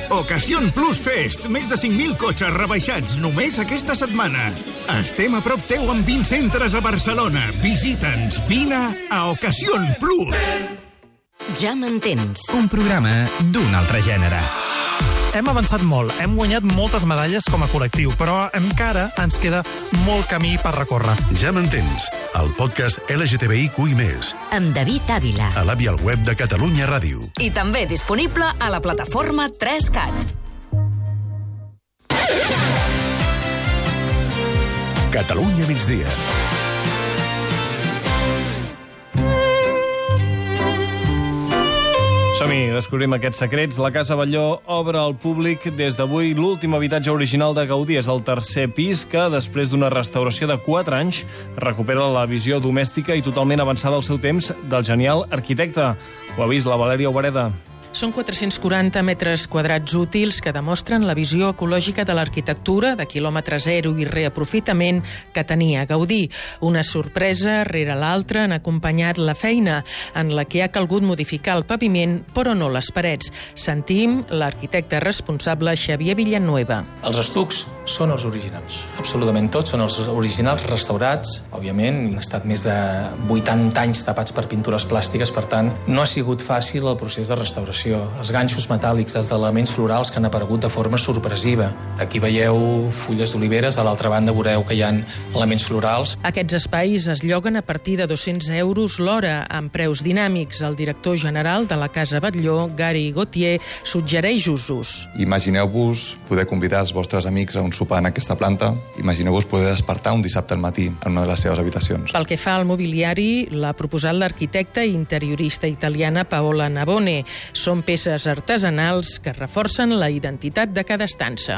Ocasión Plus Fest. Més de 5.000 cotxes rebaixats només aquesta setmana. Estem a prop teu amb 20 centres a Barcelona. Visita'ns. Vine a Ocasión Plus. Ja m'entens. Un programa d'un altre gènere. Hem avançat molt, hem guanyat moltes medalles com a col·lectiu, però encara ens queda molt camí per recórrer. Ja m'entens, el podcast LGTBIQI+. Amb David Ávila. A l'app i al web de Catalunya Ràdio. I també disponible a la plataforma 3CAT. Catalunya migdia. Som-hi, descobrim aquests secrets. La Casa Batlló obre al públic des d'avui l'últim habitatge original de Gaudí. És el tercer pis que, després d'una restauració de 4 anys, recupera la visió domèstica i totalment avançada al seu temps del genial arquitecte. Ho ha vist la Valèria Obereda. Són 440 metres quadrats útils que demostren la visió ecològica de l'arquitectura de quilòmetre zero i reaprofitament que tenia Gaudí. Una sorpresa rere l'altra han acompanyat la feina, en la que ha calgut modificar el paviment, però no les parets. Sentim l'arquitecte responsable Xavier Villanueva. Els estucs són els originals. Absolutament tots són els originals restaurats. Òbviament, han estat més de 80 anys tapats per pintures plàstiques, per tant, no ha sigut fàcil el procés de restauració. Els ganxos metàl·lics, els elements florals que han aparegut de forma sorpresiva. Aquí veieu fulles d'oliveres, a l'altra banda veureu que hi ha elements florals. Aquests espais es lloguen a partir de 200 euros l'hora, amb preus dinàmics. El director general de la Casa Batlló, Gary Gauthier, suggereix usos. Imagineu-vos poder convidar els vostres amics a un sopar en aquesta planta. Imagineu-vos poder despertar un dissabte al matí en una de les seves habitacions. Pel que fa al mobiliari, l'ha proposat l'arquitecta i interiorista italiana Paola Navone. Són peces artesanals que reforcen la identitat de cada estança.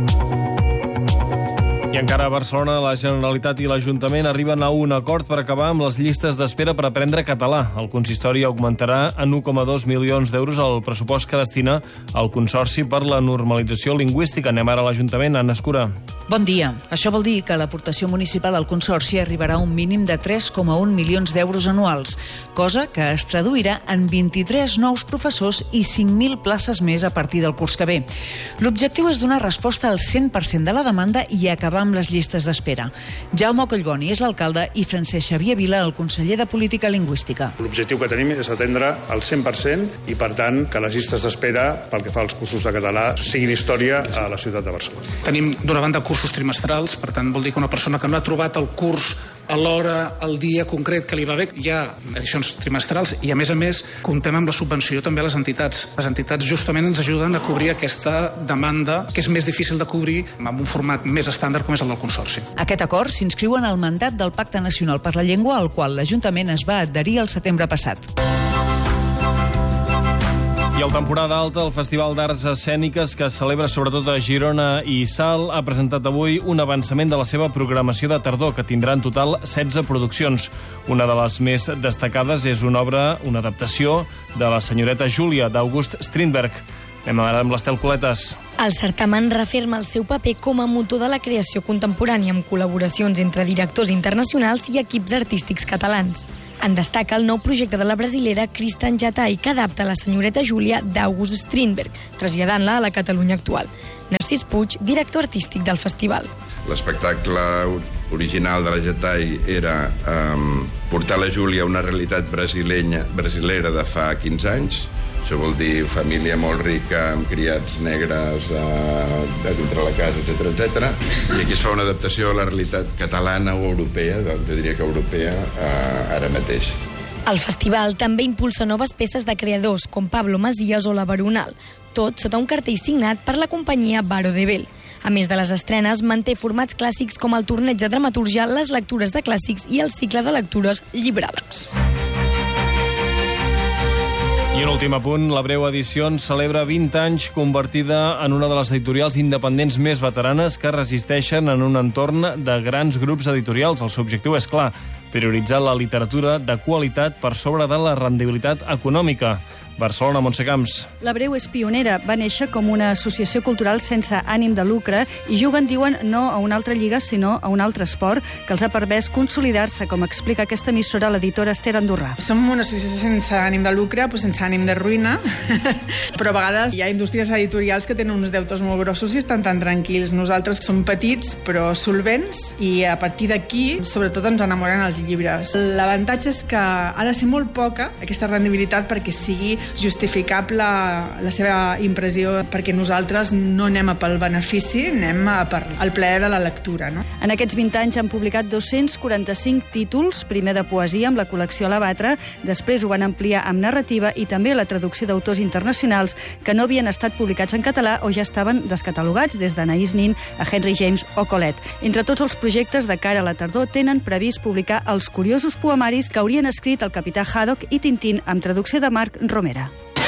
I encara a Barcelona, la Generalitat i l'Ajuntament arriben a un acord per acabar amb les llistes d'espera per aprendre català. El consistori augmentarà en 1,2 milions d'euros el pressupost que destina al Consorci per la Normalització Lingüística. Anem ara a l'Ajuntament, Anna Escura. Bon dia. Això vol dir que l'aportació municipal al Consorci arribarà a un mínim de 3,1 milions d'euros anuals, cosa que es traduirà en 23 nous professors i 5.000 places més a partir del curs que ve. L'objectiu és donar resposta al 100% de la demanda i acabar amb les llistes d'espera. Jaume Collboni és l'alcalde i Francesc Xavier Vila, el conseller de Política Lingüística. L'objectiu que tenim és atendre al 100% i, per tant, que les llistes d'espera pel que fa als cursos de català siguin història a la ciutat de Barcelona. Tenim, d'una banda, cursos trimestrals, per tant, vol dir que una persona que no ha trobat el curs a l'hora, al dia concret que li va bé, hi ha edicions trimestrals i, a més, comptem amb la subvenció també a les entitats. Les entitats justament ens ajuden a cobrir aquesta demanda que és més difícil de cobrir amb un format més estàndard com és el del Consorci. Aquest acord s'inscriu en el mandat del Pacte Nacional per la Llengua, al qual l'Ajuntament es va adherir el setembre passat. I el temporada alta, el Festival d'Arts Escèniques, que es celebra sobretot a Girona i Salt, ha presentat avui un avançament de la seva programació de tardor, que tindrà en total 16 produccions. Una de les més destacades és una obra, una adaptació de La senyoreta Júlia, d'August Strindberg. Anem ara amb l'Estel Coletes. El certamen referma el seu paper com a motor de la creació contemporània, amb col·laboracions entre directors internacionals i equips artístics catalans. En destaca el nou projecte de la brasilera Kristan Jatai, que adapta La senyoreta Júlia d'August Strindberg, traslladant-la a la Catalunya actual. Narcís Puig, director artístic del festival. L'espectacle original de la Jatai era portar la Júlia a una realitat brasilera de fa 15 anys. Això vol dir família molt rica, amb criats negres a dintre la casa, etc. I aquí es fa una adaptació a la realitat catalana o europea, jo diria que europea, ara mateix. El festival també impulsa noves peces de creadors, com Pablo Masías o La Baronal, tot sota un cartell signat per la companyia Baro de Bell. A més de les estrenes, manté formats clàssics com el torneig de dramatúrgia, les lectures de clàssics i el cicle de lectures llibràlegs. I un últim apunt, la Breu Edicions celebra 20 anys convertida en una de les editorials independents més veteranes que resisteixen en un entorn de grans grups editorials. El seu objectiu és clar, prioritzar la literatura de qualitat per sobre de la rendibilitat econòmica. Barcelona, Montse Camps. La Breu és pionera. Va néixer com una associació cultural sense ànim de lucre i juguen, diuen, no a una altra lliga, sinó a un altre esport que els ha permès consolidar-se, com explica aquesta emissora l'editora Esther Andorrà. Som una associació sense ànim de lucre, però sense ànim de ruïna, però a vegades hi ha indústries editorials que tenen uns deutes molt grossos i estan tan tranquils. Nosaltres som petits però solvents i a partir d'aquí sobretot ens enamoren els llibres. L'avantatge és que ha de ser molt poca aquesta rendibilitat perquè sigui justificable la seva impressió, perquè nosaltres no anem a pel benefici, anem a per el plaer de la lectura. No? En aquests 20 anys han publicat 245 títols, primer de poesia amb la col·lecció La Batra, després ho van ampliar amb narrativa i també la traducció d'autors internacionals que no havien estat publicats en català o ja estaven descatalogats, des d'Anaïs Nin a Henry James o Colette. Entre tots els projectes de cara a la tardor tenen previst publicar els curiosos poemaris que haurien escrit el capità Haddock i Tintín amb traducció de Marc Romera.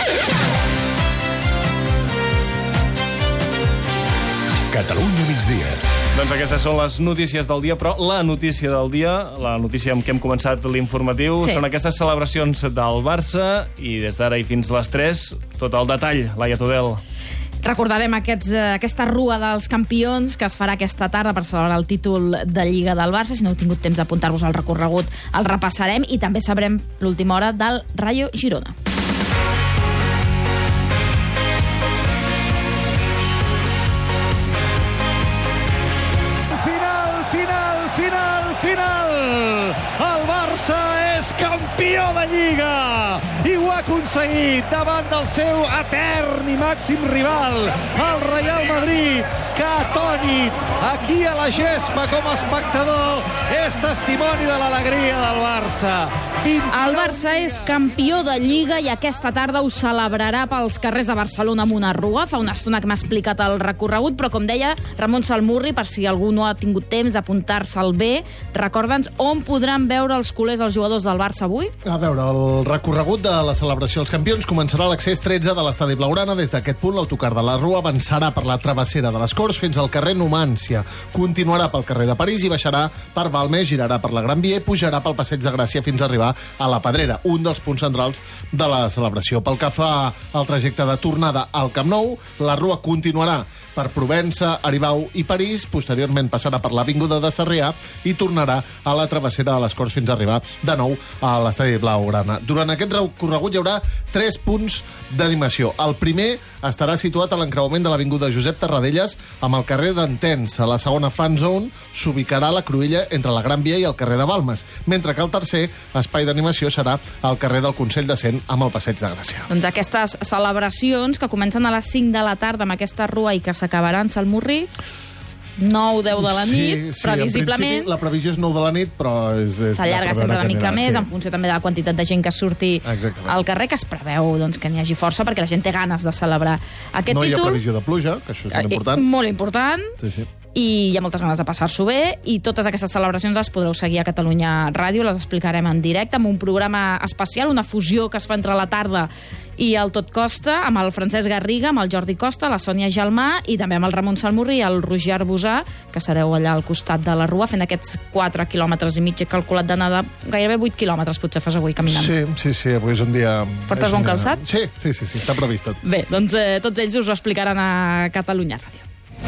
Catalunya migdia. Doncs aquestes són les notícies del dia, però la notícia del dia, la notícia amb què hem començat l'informatiu, són aquestes celebracions del Barça i des d'ara i fins les 3, tot el detall. Laia Tudel. Recordarem aquesta rua dels campions que es farà aquesta tarda per celebrar el títol de Lliga del Barça. Si no heu tingut temps d'apuntar-vos al recorregut, el repassarem i també sabrem l'última hora del Rayo Girona. Final! El Barça és campió de Lliga i ho ha aconseguit davant del seu etern i màxim rival, el Real Madrid, que atònit aquí a la gespa com a espectador és testimoni de l'alegria del Barça. El Barça és campió de Lliga i aquesta tarda ho celebrarà pels carrers de Barcelona amb una rua. Fa una estona que m'ha explicat el recorregut, però com deia Ramon Salmurri, per si algú no ha tingut temps d'apuntar-se'l bé, recorda'ns on podran veure els culers els jugadors del Barça avui? A veure, el recorregut de la celebració dels campions començarà a l'accés 13 de l'estadi Blaugrana. Des d'aquest punt, l'autocar de la Rua avançarà per la travessera de les Corts fins al carrer Numància. Continuarà pel carrer de París i baixarà per Balmes, girarà per la Gran Via i pujarà pel Passeig de Gràcia fins a arribar a la Pedrera, un dels punts centrals de la celebració. Pel que fa al trajecte de tornada al Camp Nou, la Rua continuarà per Provença, Aribau i París, posteriorment passarà per l'Avinguda de Sarrià i tornarà a la travessera de les Corts fins a arribar de nou a l'estadi Blaugrana. Durant aquest recorregut hi haurà 3 punts d'animació. El primer estarà situat a l'encreuament de l'Avinguda Josep Tarradellas amb el carrer d'Entens. A la segona fan zone s'ubicarà la cruïlla entre la Gran Via i el carrer de Balmes, mentre que el tercer espai d'animació serà al carrer del Consell de Cent amb el Passeig de Gràcia. Doncs aquestes celebracions que comencen a les 5 de la tarda amb aquesta rua i que s'acabaran, Salmurri, 9-10 de la nit, previsiblement. La previsió és 9 de la nit, però s'allarga sempre una mica més, en funció també de la quantitat de gent que surti al carrer, que es preveu que n'hi hagi força, perquè la gent té ganes de celebrar aquest títol. No hi ha previsió de pluja, que això és molt important. Molt important. Sí. I hi ha moltes ganes de passar-s'ho bé, i totes aquestes celebracions les podreu seguir a Catalunya Ràdio, les explicarem en directe, amb un programa especial, una fusió que es fa entre la tarda i el Tot Costa, amb el Francesc Garriga, amb el Jordi Costa, la Sònia Gelmà, i també amb el Ramon Salmurri i el Roger Arbusà, que sereu allà al costat de la Rua, fent aquests 4 quilòmetres i mig, he calculat d'anar gairebé 8 quilòmetres, potser fas avui caminant. Sí, avui és un dia... Portes bon calçat? Sí, està previst tot. Bé, doncs tots ells us ho explicaran a Catalunya Ràdio.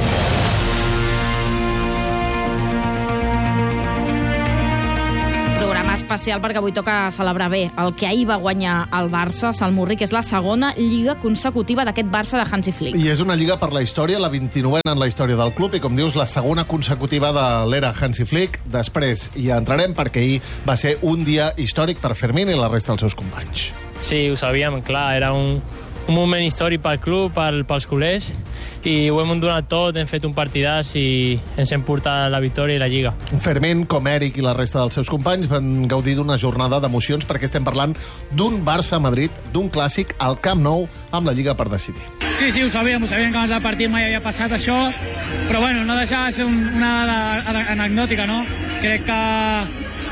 Especial perquè avui toca celebrar bé el que ahir va guanyar el Barça, Salmurri, que és la segona lliga consecutiva d'aquest Barça de Hansi Flick. I és una lliga per la història, la 29a en la història del club i, com dius, la segona consecutiva de l'era Hansi Flick. Després hi entrarem perquè ahir va ser un dia històric per Fermín i la resta dels seus companys. Sí, ho sabíem, clar, era un moment històric pel club, pels culers, i ho hem donat tot, hem fet un partidàs i ens hem portat la victòria i la Lliga. Fermín, com Eric i la resta dels seus companys, van gaudir d'una jornada d'emocions perquè estem parlant d'un Barça-Madrid, d'un clàssic al Camp Nou amb la Lliga per decidir. Sí, ho sabíem que abans del partit mai havia passat això, però bueno, no deixava de ser una dada anecdòtica, no? Crec que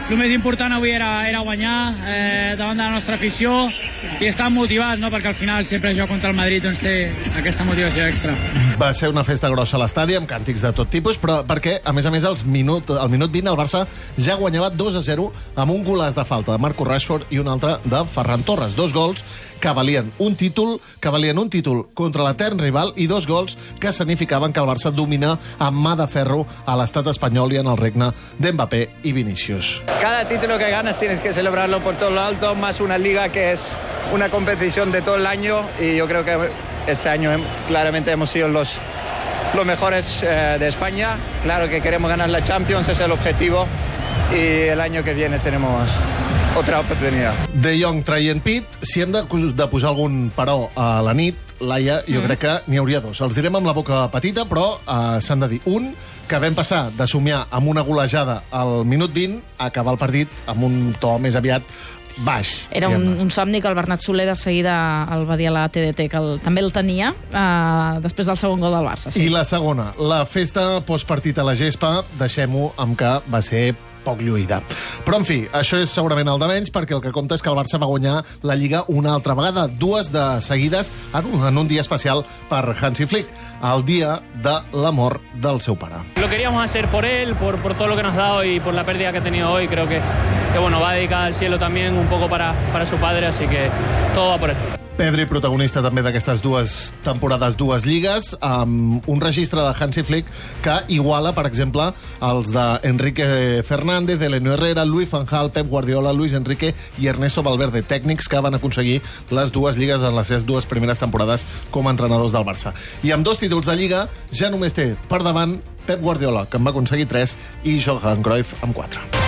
el més important avui era guanyar davant de la nostra afició i estar motivats, no? Perquè al final sempre jugar contra el Madrid doncs té aquesta motivació extra. Va ser una festa grossa a l'estadi amb càntics de tot tipus, però perquè, a més, al minut 20 el Barça ja guanyava 2-0 amb un golaç de falta de Marcus Rashford i un altre de Ferran Torres. 2 gols que valien un títol contra l'etern rival i 2 gols que significaven que el Barça domina amb mà de ferro a l'estat espanyol i en el regne d'Mbappé i Vinícius. Cada título que ganas tienes que celebrarlo por todo lo alto, más una liga que es una competición de todo el año y yo creo que este año claramente hemos sido los mejores de España. Claro que queremos ganar la Champions, ese es el objetivo y el año que viene tenemos otra oportunidad. De Jong traient pit, si hem de posar algun però a la nit, Laia, jo crec que n'hi hauria 2. Els direm amb la boca petita, però s'han de dir. Un, que vam passar de somiar amb una golejada al minut 20 a acabar el partit amb un to més aviat baix. Era un somni que el Bernat Soler de seguida el va dir a la TDT, que també el tenia després del segon gol del Barça. Sí. I la segona, la festa postpartit a la gespa, deixem-ho amb que va ser poc lluïda. Però, en fi, això és segurament el de menys, perquè el que compta és que el Barça va guanyar la Lliga una altra vegada, 2 de seguides, en un dia especial per Hansi Flick, el dia de la mort del seu pare. Lo queríamos hacer por él, por todo lo que nos ha dado y por la pérdida que ha tenido hoy. Creo que bueno, va dedicada al cielo también un poco para su padre, así que todo va por él. Pedri, protagonista també d'aquestes 2 temporades, 2 lligues, amb un registre de Hansi Flick que iguala, per exemple, els d'Enrique Fernández, Eleno Herrera, Luis van Gaal, Pep Guardiola, Luis Enrique i Ernesto Valverde, tècnics que van aconseguir les 2 lligues en les seves 2 primeres temporades com a entrenadors del Barça. I amb 2 títols de Lliga ja només té per davant Pep Guardiola, que en va aconseguir 3, i Johan Cruyff amb 4.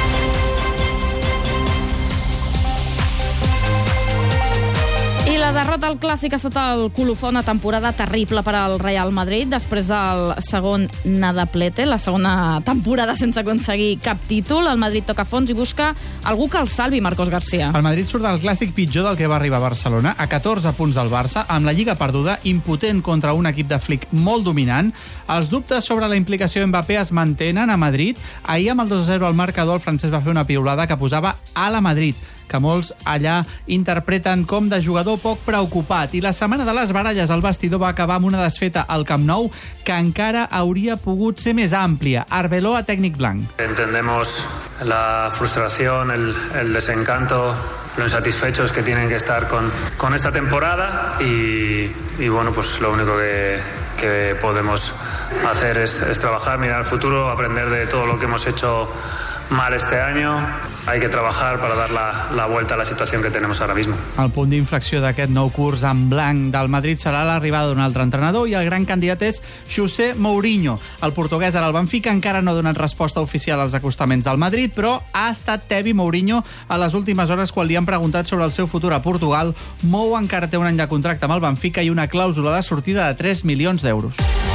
La derrota al Clàssic ha estat el colofó, una temporada terrible per al Real Madrid després del segon nadaplete, la segona temporada sense aconseguir cap títol. El Madrid toca fons i busca algú que el salvi, Marcos García. El Madrid surt del Clàssic pitjor del que va arribar a Barcelona, a 14 punts del Barça, amb la Lliga perduda, impotent contra un equip de Flick molt dominant. Els dubtes sobre la implicació d'Mbappé es mantenen a Madrid. Ahir, amb el 2-0 al marcador, el francès va fer una piulada que posava a la Madrid, que molts allà interpreten com de jugador poc preocupat. I la setmana de les baralles al vestidor va acabar amb una desfeta al Camp Nou que encara hauria pogut ser més àmplia. Arbeloa, tècnic blanc. Entendemos la frustración, el desencanto, lo insatisfechos que tienen que estar con esta temporada y bueno, pues lo único que podemos hacer es trabajar, mirar al futuro, aprender de todo lo que hemos hecho mal este año. Hay que trabajar para dar la vuelta a la situación que tenemos ahora mismo. El punt d'inflexió d'aquest nou curs en blanc del Madrid serà l'arribada d'un altre entrenador i el gran candidat és José Mourinho. El portuguès ara al Benfica encara no ha donat resposta oficial als acostaments del Madrid, però ha estat tebi Mourinho a les últimes hores quan li han preguntat sobre el seu futur a Portugal. Mou encara té un any de contracte amb el Benfica i una clàusula de sortida de 3 milions d'euros.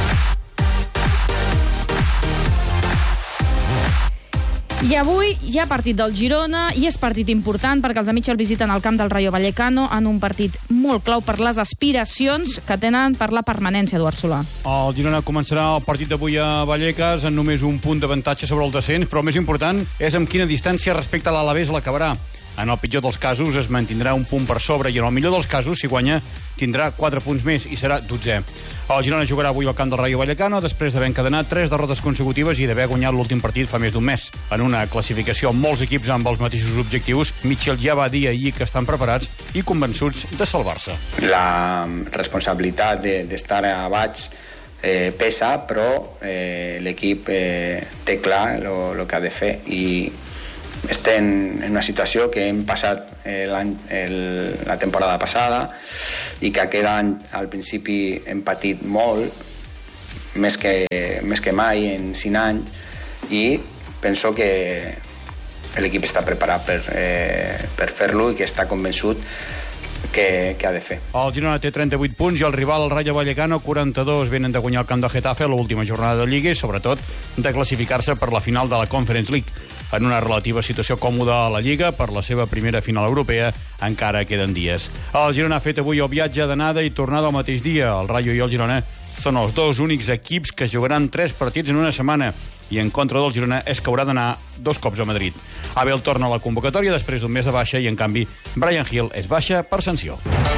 I avui hi ha partit del Girona i és partit important perquè els amics el visiten al camp del Rayo Vallecano en un partit molt clau per les aspiracions que tenen per la permanència, Eduard Solà. El Girona començarà el partit d'avui a Vallecas en només un punt d'avantatge sobre el descens, però el més important és amb quina distància respecte a l'Alavés l'acabarà. En el pitjor dels casos es mantindrà un punt per sobre i en el millor dels casos, si guanya, tindrà 4 punts més i serà 12è. El Girona jugarà avui al camp del Rayo Vallecano després d'haver encadenat 3 derrotes consecutives i d'haver guanyat l'últim partit fa més d'un mes. En una classificació amb molts equips amb els mateixos objectius, Michel ja va dir ahir que estan preparats i convençuts de salvar-se. La responsabilitat d'estar a baix pesa, però l'equip té clar el que ha de fer i estem en una situació que hem passat la temporada passada i que aquest any al principi hem patit molt, més que mai en 5 anys, i penso que l'equip està preparat per fer-lo i que està convençut que ha de fer. El Girona té 38 punts i el rival, el Rayo Vallecano, 42. Venen de guanyar el camp de Getafe a l'última jornada de Lliga i, sobretot, de classificar-se per la final de la Conference League. En una relativa situació còmoda a la Lliga, per la seva primera final europea, encara queden dies. El Girona ha fet avui el viatge d'anada i tornada al mateix dia. El Rayo i el Girona són els dos únics equips que jugaran 3 partits en una setmana. i en contra del Girona és que haurà d'anar 2 cops a Madrid. Abel torna a la convocatòria després d'un mes de baixa i, en canvi, Bryan Gil és baixa per sanció.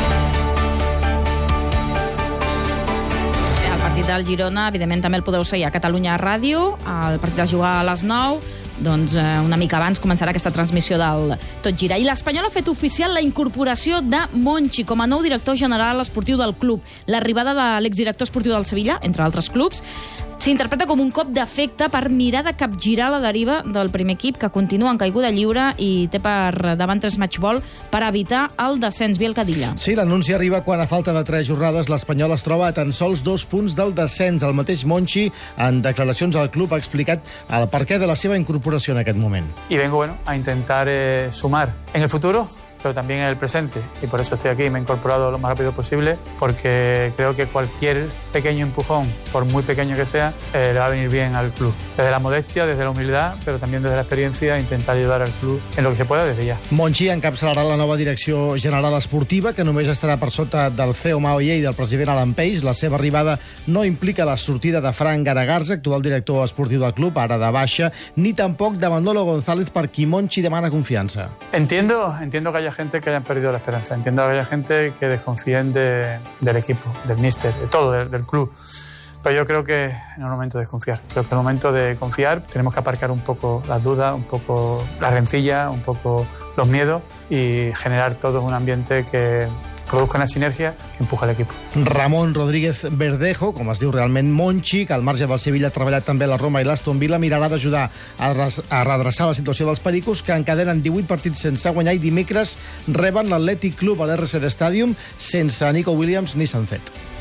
El partit del Girona, evidentment, també el podeu seguir a Catalunya Ràdio. El partit es juga a les 9. Doncs una mica abans començarà aquesta transmissió del Tot Gira. I l'Espanyol ha fet oficial la incorporació de Monchi com a nou director general esportiu del club. L'arribada de l'exdirector esportiu del Sevilla, entre altres clubs, s'interpreta com un cop d'efecte per mirar de capgirar la deriva del primer equip, que continua en caiguda lliure i té per davant 3 matchball per evitar el descens. Biel Cadilla. Sí, l'anunci arriba quan, a falta de 3 jornades, l'Espanyol es troba a tan sols 2 punts del descens. El mateix Monchi, en declaracions al club, ha explicat el perquè de la seva incorporació en aquest moment. Y vengo a intentar sumar en el futuro, pero también en el presente. Y por eso estoy aquí, me he incorporado lo más rápido posible, porque creo que cualquier pequeño empujón, por muy pequeño que sea, le va a venir bien al club. Desde la modestia, desde la humildad, pero también desde la experiencia, intentar ayudar al club en lo que se pueda desde ya. Monchi encapçalarà la nova direcció general esportiva, que només estarà per sota del CEO Mao Ye i del president Alan Page. La seva arribada no implica la sortida de Frank Garagarza, actual director esportiu del club, ara de baixa, ni tampoc de Manolo González, per qui Monchi demana confiança. Entiendo que haya gente que hayan perdido la esperanza. Entiendo que haya gente que desconfíen del equipo, del míster, de todo, del club. Pero yo creo que no es el momento de desconfiar. Creo que es el momento de confiar. Tenemos que aparcar un poco las dudas, un poco la rencilla, un poco los miedos y generar todo un ambiente que produzca una sinergia que empuja l'equip. Ramon Rodríguez Verdejo, com es diu realment Monchi, que al marge del Sevilla ha treballat també a la Roma i l'Aston Villa, mirarà d'ajudar a redreçar la situació dels pericos, que encadenen 18 partits sense guanyar i dimecres reben l'Atlètic Club a l'RCD Stadium sense Nico Williams ni Sancet.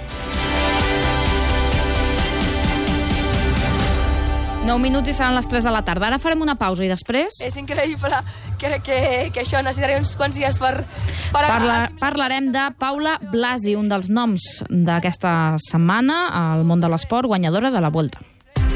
9 minuts i seran les 3 de la tarda. Ara farem una pausa i després... És increïble. Crec que això necessitaré uns quants dies per Parlarem de Paula Blasi, un dels noms d'aquesta setmana al món de l'esport, guanyadora de la Vuelta.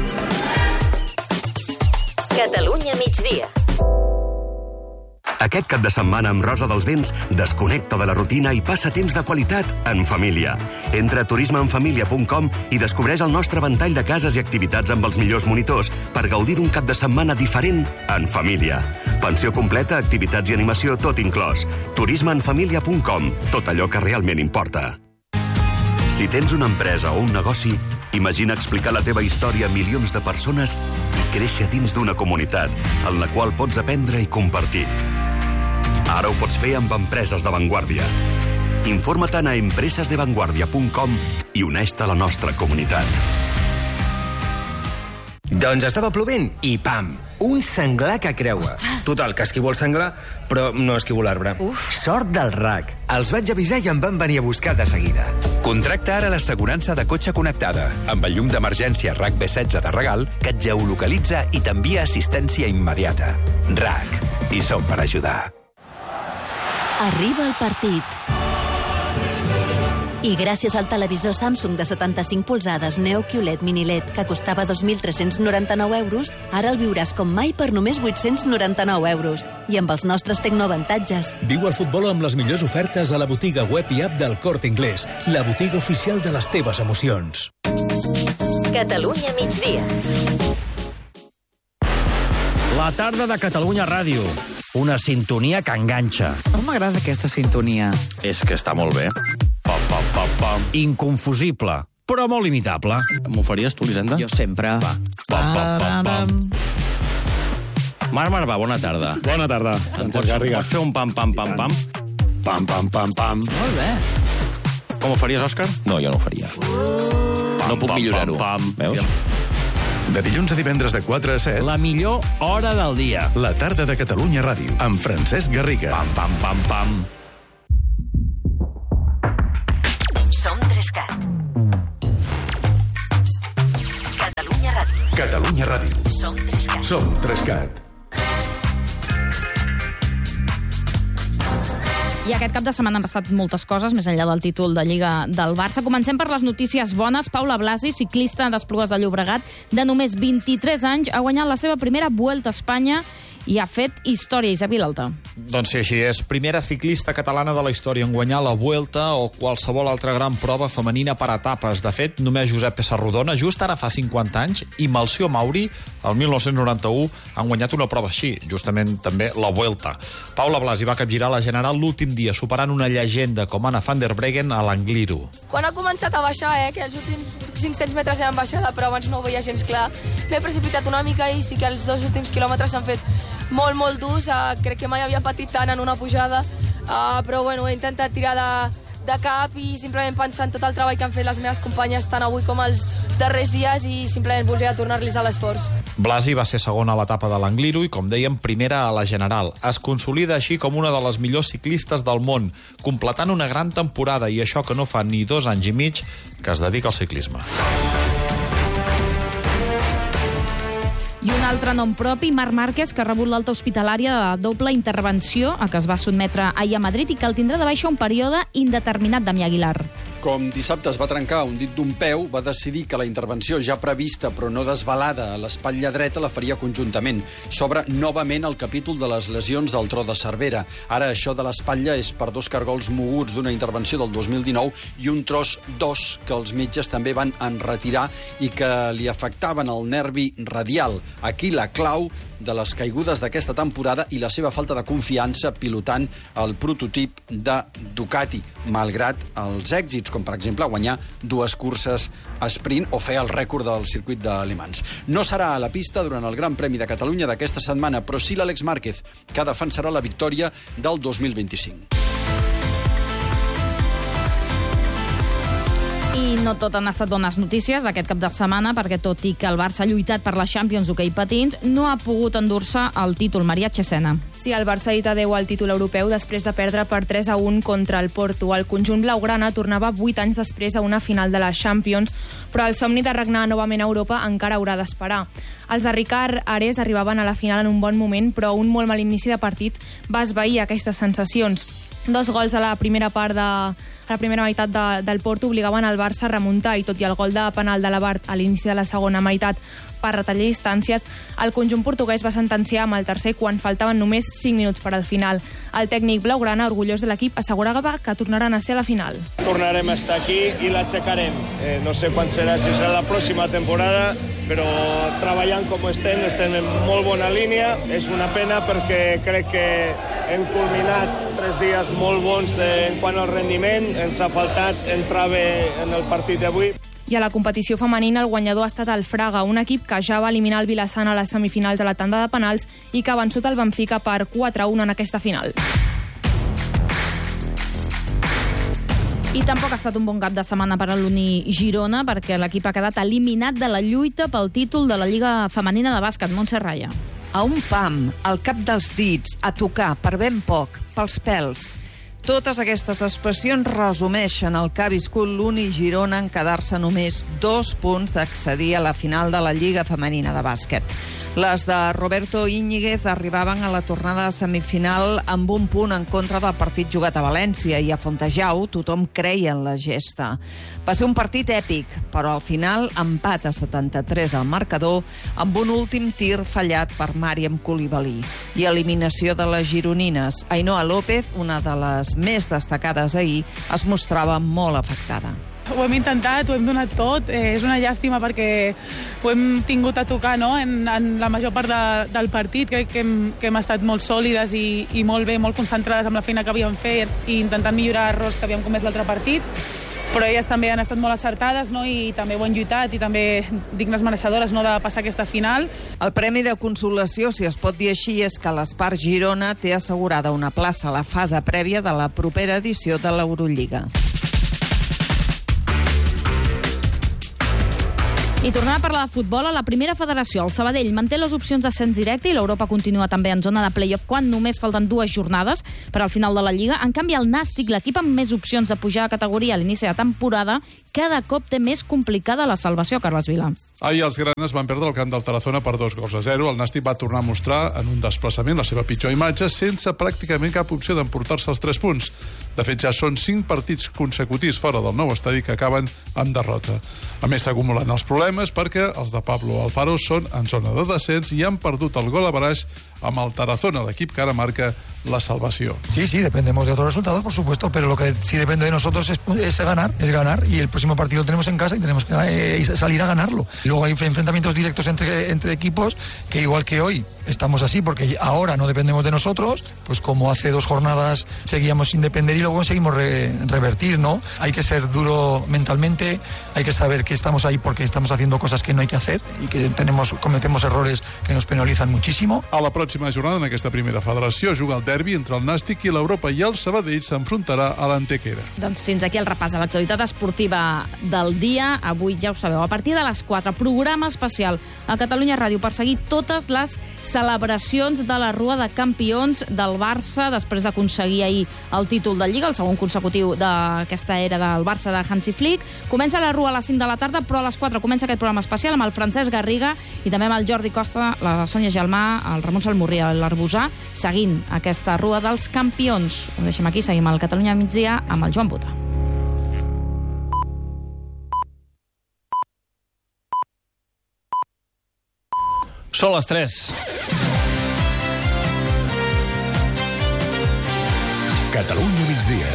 Catalunya migdia. Aquest cap de setmana amb Rosa dels Vents desconnecta de la rutina i passa temps de qualitat en família. Entra a turismeenfamilia.com i descobreix el nostre ventall de cases i activitats amb els millors monitors per gaudir d'un cap de setmana diferent en família. Pensió completa, activitats i animació, tot inclòs. turismeenfamilia.com. Tot allò que realment importa. Si tens una empresa o un negoci, imagina explicar la teva història a milions de persones i créixer dins d'una comunitat en la qual pots aprendre i compartir. Ara ho pots fer amb empreses d'avantguàrdia. Informa-te'n a empresasdevanguardia.com i uneix-te a la nostra comunitat. Doncs estava plovent i pam! Un senglar que creua. Total, que esquivo el senglar, però no esquivo l'arbre. Sort del RAC. Els vaig avisar i em van venir a buscar de seguida. Contracta ara l'assegurança de cotxe connectada, amb el llum d'emergència RAC B16 de regal, que et geolocalitza i t'envia assistència immediata. RAC. Hi som per ajudar. Arriba el partit. I gràcies al televisor Samsung de 75 polzades Neo QLED Mini LED, que costava 2.399 euros, ara el viuràs com mai per només 899 euros. I amb els nostres tecnoavantatges. Viu el futbol amb les millors ofertes a la botiga web i app del Corte Inglés, la botiga oficial de les teves emocions. Catalunya migdia. La tarda de Catalunya Ràdio. Una sintonia que enganxa. No m'agrada aquesta sintonia. És que està molt bé. Pam, pam, pam, pam. Inconfusible, però molt imitable. M'ho faries tu, Elisenda? Jo sempre. Va. Pam, pam, pam, pam. Marc Marvà, bona tarda. Bona tarda, Francesc Garriga. Pots fer un pam, pam, pam, pam? Pam, pam, pam, pam. Molt bé. Com ho faries, Òscar? No, jo no ho faria. No puc millorar-ho. Veus? De dilluns a divendres de 4 a 7. La millor hora del dia. La tarda de Catalunya Ràdio, amb Francesc Garriga. Pam, pam, pam, pam. Som 3CAT. Catalunya Ràdio. Catalunya Ràdio. Som 3CAT. Som 3CAT. I aquest cap de setmana han passat moltes coses, més enllà del títol de Lliga del Barça. Comencem per les notícies bones. Paula Blasi, ciclista d'Esplugues de Llobregat, de només 23 anys, ha guanyat la seva primera Vuelta a Espanya i ha fet història. Isaac Vilalta. Doncs sí, així és. Primera ciclista catalana de la història en guanyar la Vuelta o qualsevol altra gran prova femenina per etapes. De fet, només Josep Pessarrodona, just ara fa 50 anys, i Melcior Mauri, el 1991, han guanyat una prova així, justament també la Vuelta. Paula Blasi va capgirar la General l'últim dia, superant una llegenda com Anna van der Breggen a l'Angliru. Quan ha començat a baixar, que els últims 500 metres eren baixada, però abans no ho veia gens clar, m'he precipitat una mica i sí que els 2 últims quilòmetres s'han fet molt, molt durs. Crec que mai havia patit tant en una pujada, però bueno, he intentat tirar de cap i simplement pensar en tot el treball que han fet les meves companyes tant avui com els darrers dies i simplement volia tornar-los a l'esforç. Blasi va ser segona a l'etapa de l'Angliru i, com dèiem, primera a la General. Es consolida així com una de les millors ciclistes del món, completant una gran temporada, i això que no fa ni 2 anys i mig que es dedica al ciclisme. I un altre nom propi, Marc Márquez, que ha rebut l'alta hospitalària de doble intervenció a què es va sotmetre ahir a Madrid i que el tindrà de baixa un període indeterminat, Damià Aguilar. Com dissabte es va trencar un dit d'un peu, va decidir que la intervenció ja prevista però no desvelada a l'espatlla dreta la faria conjuntament. S'obre novament el capítol de les lesions del tro de Cervera. Ara això de l'espatlla és per 2 cargols moguts d'una intervenció del 2019 i un tros d'os que els metges també van enretirar i que li afectaven el nervi radial. Aquí la clau de les caigudes d'aquesta temporada i la seva falta de confiança pilotant el prototip de Ducati, malgrat els èxits, com per exemple guanyar 2 curses a sprint o fer el rècord del circuit de Le Mans. No serà a la pista durant el Gran Premi de Catalunya d'aquesta setmana, però sí l'Àlex Márquez, que defensarà la victòria del 2025. I no tot han estat bones notícies aquest cap de setmana, perquè tot i que el Barça ha lluitat per la Champions d'hoquei patins, no ha pogut endur-se el títol. Maria Chesena. Sí, el Barça ha dit adeu al títol europeu després de perdre per 3-1 contra el Porto. El conjunt blaugrana tornava 8 anys després a una final de la Champions, però el somni de regnar novament a Europa encara haurà d'esperar. Els de Ricard Ares arribaven a la final en un bon moment, però un molt mal inici de partit va esvair aquestes sensacions. 2 gols a la primera part a la primera meitat del Porto obligaven el Barça a remuntar, i tot i el gol de penal de l'Abart a l'inici de la segona meitat per retallar distàncies, el conjunt portuguès va sentenciar amb el tercer quan faltaven només 5 minuts per al final. El tècnic blaugrana, orgullós de l'equip, assegurava que tornaran a ser a la final. Tornarem a estar aquí i l'aixecarem. No sé quan serà, si serà la pròxima temporada, però treballant com estem en molt bona línia. És una pena perquè crec que hem culminat 3 dies molt bons en quant al rendiment. Ens ha faltat entrar bé en el partit d'avui. I a la competició femenina el guanyador ha estat el Fraga, un equip que ja va eliminar el Vilassana a les semifinals de la tanda de penals i que ha vençut el Benfica per 4-1 en aquesta final. I tampoc ha estat un bon cap de setmana per a l'Uni Girona, perquè l'equip ha quedat eliminat de la lluita pel títol de la Lliga Femenina de Bàsquet. Montse Raya. A un pam, al cap dels dits, a tocar, per ben poc, pels pèls. Totes aquestes expressions resumeixen el que ha viscut l'Uni Girona en quedar-se només 2 punts d'accedir a la final de la Lliga Femenina de Bàsquet. Les de Roberto Íñiguez arribaven a la tornada de semifinal amb un punt en contra del partit jugat a València, i a Fontejau tothom creia en la gesta. Va ser un partit èpic, però al final empat a 73 al marcador amb un últim tir fallat per Màriam Coulibaly. I eliminació de les gironines. Ainhoa López, una de les més destacades ahir, es mostrava molt afectada. Ho hem intentat, ho hem donat tot. És una llàstima perquè ho hem tingut a tocar, no? en la major part del partit. Crec que hem estat molt sòlides i molt bé, molt concentrades amb la feina que havíem fet i intentant millorar errors que havíem comès l'altre partit. Però elles també han estat molt acertades, no? I també ho han lluitat, i també dignes mereixedores, no?, de passar aquesta final. El premi de consolació, si es pot dir així, és que l'Espart Girona té assegurada una plaça a la fase prèvia de la propera edició de l'Eurolliga. I tornem a parlar de futbol. A la primera federació, el Sabadell manté les opcions d'ascens directe i l'Europa continua també en zona de play-off quan només falten 2 jornades per al final de la Lliga. En canvi, el Nàstic, l'equip amb més opcions de pujar a categoria a l'inici de temporada, cada cop té més complicada la salvació, Carles Vila. Ahir els granes van perdre el camp del Tarazona per 2-0. El Nàstic va tornar a mostrar en un desplaçament la seva pitjor imatge sense pràcticament cap opció d'emportar-se els 3 punts. De fet, ja són 5 partits consecutius fora del nou estadi que acaben amb derrota. A més, s'acumulen els problemes perquè els de Pablo Alfaro són en zona de descens i han perdut el gol a baraix amb el Tarazona, l'equip que ara marca la salvación. Sí, dependemos de otros resultados, por supuesto, pero lo que sí depende de nosotros es ganar, y el próximo partido lo tenemos en casa y tenemos que salir a ganarlo. Y luego hay enfrentamientos directos entre equipos que igual que hoy estamos así porque ahora no dependemos de nosotros, pues como hace 2 jornadas seguíamos sin depender y luego conseguimos revertir, ¿no? Hay que ser duro mentalmente, hay que saber que estamos ahí porque estamos haciendo cosas que no hay que hacer y que cometemos errores que nos penalizan muchísimo. A la pròxima jornada en aquesta primera federació juga el derbi entre el Nàstic i l'Europa i el Sabadell s'enfrontarà a l'Antequera. Doncs fins aquí el repàs a l'actualitat esportiva del dia. Avui, ja ho sabeu, a partir de les 4, programa especial a Catalunya Ràdio per seguir totes les celebracions de la Rua de Campions del Barça després d'aconseguir ahir el títol de Lliga, el segon consecutiu d'aquesta era del Barça de Hansi Flick. Comença la Rua a les 5 de la tarda, però a les 4 comença aquest programa especial amb el Francesc Garriga i també amb el Jordi Costa, la Sònia Gelmà, el Ramon Salmurri i l'Arbusà, seguint aquesta Rua dels Campions. Ho deixem aquí, seguim al Catalunya migdia amb el Joan Bota. Són les 3. Catalunya migdia.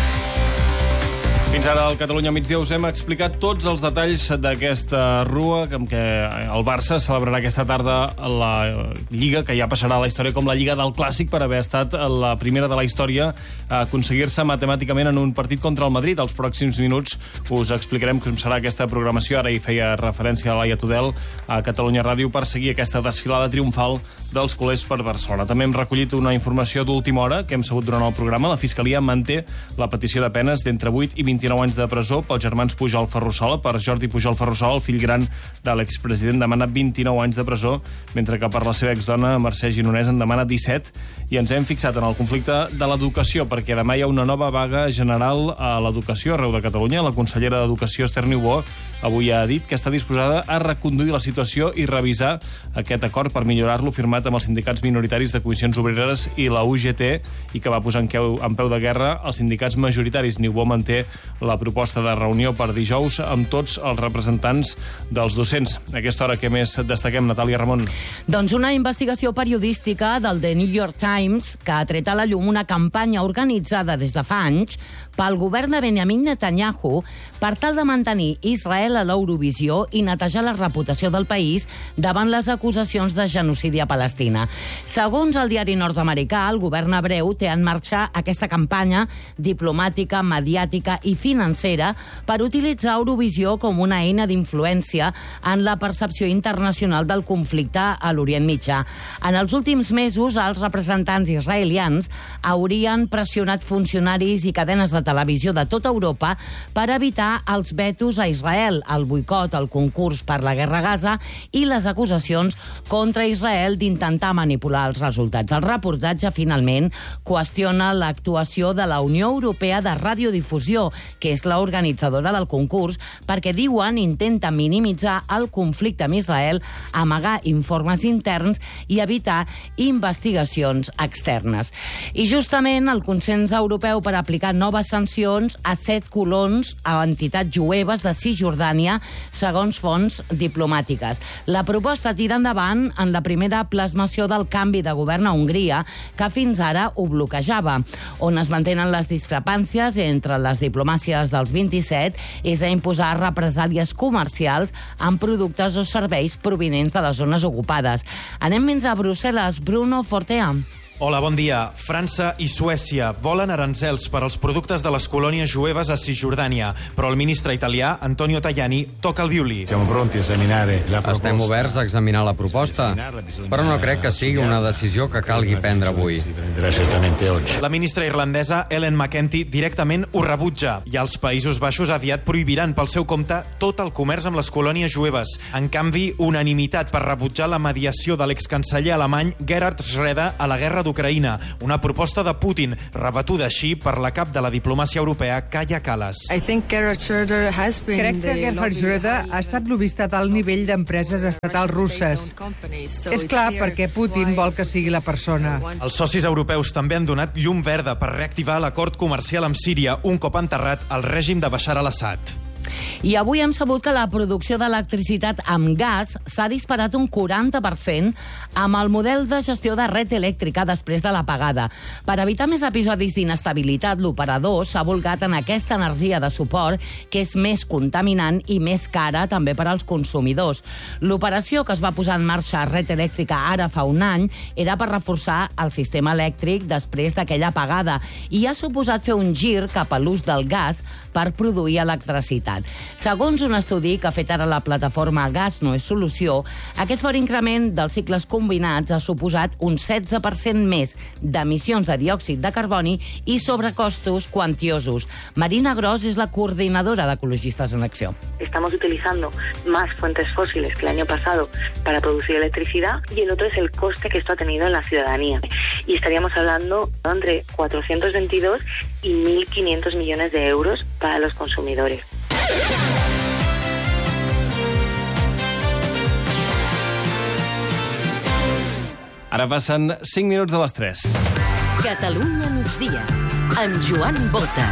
Fins ara al Catalunya migdia us hem explicat tots els detalls d'aquesta rua amb què el Barça celebrarà aquesta tarda la Lliga, que ja passarà a la història com la Lliga del Clàssic per haver estat la primera de la història a aconseguir-se matemàticament en un partit contra el Madrid. Als pròxims minuts us explicarem com serà aquesta programació. Ara hi feia referència a Laia Tudel a Catalunya Ràdio per seguir aquesta desfilada triomfal dels culers per Barcelona. També hem recollit una informació d'última hora que hem sabut durant el programa. La Fiscalia manté la petició de penes d'entre 8 i 29 anys de presó pels germans Pujol Ferrusola. Per Jordi Pujol Ferrusola, el fill gran de l'expresident, demana 29 anys de presó, mentre que per la seva exdona, Mercè Gironès, en demana 17. I ens hem fixat en el conflicte de l'educació, perquè demà hi ha una nova vaga general a l'educació arreu de Catalunya. La consellera d'Educació, Esther Niubó, avui ha dit que està disposada a reconduir la situació i revisar aquest acord per millorar-lo firmat amb els sindicats minoritaris de Comissions Obreres i la UGT, i que va posar en peu de guerra els sindicats majoritaris. Niubó manté la proposta de reunió per dijous amb tots els representants dels docents. A aquesta hora, què més destaquem, Natàlia Ramon? Doncs una investigació periodística del The New York Times que ha tret a la llum una campanya organitzada des de fa anys pel govern de Benjamin Netanyahu per tal de mantenir Israel a l'Eurovisió i netejar la reputació del país davant les acusacions de genocidi a Palestina. Segons el diari nord-americà, el govern hebreu té en marxa aquesta campanya diplomàtica, mediàtica i financera per utilitzar Eurovisió com una eina d'influència en la percepció internacional del conflicte a l'Orient Mitjà. En els últims mesos, els representants israelians haurien pressionat funcionaris i cadenes de televisió de tota Europa per evitar els vetos a Israel, el boicot al concurs per la guerra a Gaza i les acusacions contra Israel d'intentar manipular els resultats. El reportatge, finalment, qüestiona l'actuació de la Unió Europea de Radiodifusió, que és l'organitzadora del concurs, perquè diuen intenta minimitzar el conflicte amb Israel, amagar informes interns i evitar investigacions externes. I justament el consens europeu per aplicar noves sancions a 7 colons a entitats jueves de Cisjordània, segons fonts diplomàtiques. La proposta tira endavant en la primera plasmació del canvi de govern a Hongria, que fins ara ho bloquejava. On es mantenen les discrepàncies entre les diplomàcies dels 27 és a imposar represàlies comercials amb productes o serveis provinents de les zones ocupades. Anem fins a Brussel·les. Bruno Fortea. Hola, bon dia. França i Suècia volen aranzels per als productes de les colònies jueves a Cisjordània, però el ministre italià, Antonio Tajani, toca el violí. Siamo pronti a esaminare la proposta. Estem oberts a examinar la proposta, però no crec que sigui una decisió que calgui prendre avui. La ministra irlandesa, Ellen McEntee, directament ho rebutja, i els Països Baixos aviat prohibiran pel seu compte tot el comerç amb les colònies jueves. En canvi, unanimitat per rebutjar la mediació de l'excanceller alemany Gerhard Schröder a la guerra d'Ucraïna, una proposta de Putin, rebatuda així per la cap de la diplomàcia europea, Kaja Kallas. Crec que Gerhard Schröder ha estat lobista d'alt nivell d'empreses estatals russes. És clar perquè Putin vol que sigui la persona. Els socis europeus també han donat llum verda per reactivar l'acord comercial amb Síria un cop enterrat el règim de Bashar al-Assad. I avui hem sabut que la producció d'electricitat amb gas s'ha disparat un 40% amb el model de gestió de red elèctrica després de l'apagada. Per evitar més episodis d'inestabilitat, l'operador s'ha volcat en aquesta energia de suport que és més contaminant i més cara també per als consumidors. L'operació que es va posar en marxa a red elèctrica ara fa un any era per reforçar el sistema elèctric després d'aquella apagada i ha suposat fer un gir cap a l'ús del gas per produir electricitat. Segons un estudi que ha fet ara la plataforma Gas no és solució, aquest fort increment dels cicles combinats ha suposat un 16% més d'emissions de diòxid de carboni i sobrecostos quantiosos. Marina Gros és la coordinadora d'Ecologistes en Acció. Estamos utilizando más fuentes fósiles que el año pasado para producir electricidad y el otro es el coste que esto ha tenido en la ciudadanía. Y estaríamos hablando entre 422 y 1.500 millones de euros para los consumidores. Ara passen 5 minuts de les 3. Catalunya migdia, amb Joan Bota.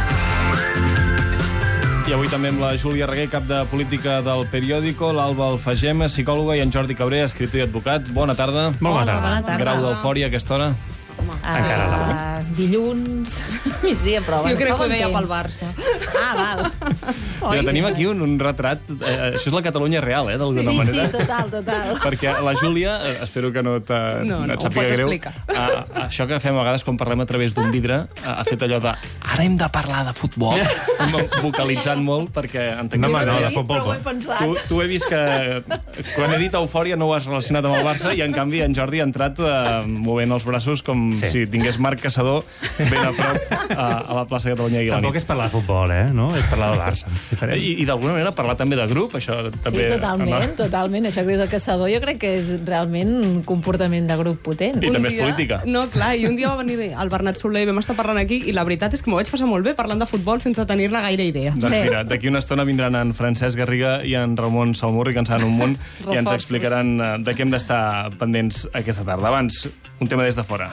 I avui també amb la Júlia Reguer, cap de política del Periódico, l'Alba Alfagema, psicòloga, i en Jordi Cabré, escriptor i advocat. Bona tarda. Bona tarda. Grau d'eufòria a aquesta hora? Encara la dilluns, migdia, però... Jo crec que ho deia pel Barça. Val. Ja tenim aquí un retrat. Això és la Catalunya real, d'alguna manera. Sí, total. Perquè la Júlia, espero que no et sàpiga greu, això que fem a vegades quan parlem a través d'un vidre, ha fet allò de ara hem de parlar de futbol, vocalitzant molt, perquè entenc que... No, de futbol. Tu he vist que quan he dit eufòria no ho has relacionat amb el Barça i en canvi en Jordi ha entrat movent els braços com si tingués Marc Caçador ben a prop a la plaça Catalunya i Tampoc és parlar de futbol, no? És parlar del Barça. I d'alguna manera parlar també de grup, això també... Sí, totalment. Això que dius el Caçador jo crec que és realment un comportament de grup potent. I també és política. No, clar, i un dia va venir el Bernat Soler i vam estar parlant aquí i la veritat és que m'ho vaig passar molt bé parlant de futbol sense tenir-ne gaire idea. Doncs mira, d'aquí una estona vindran en Francesc Garriga i en Ramon Salmurri, que en saben un munt, i ens explicaran de què hem d'estar pendents aquesta tarda. Abans, un tema des de fora.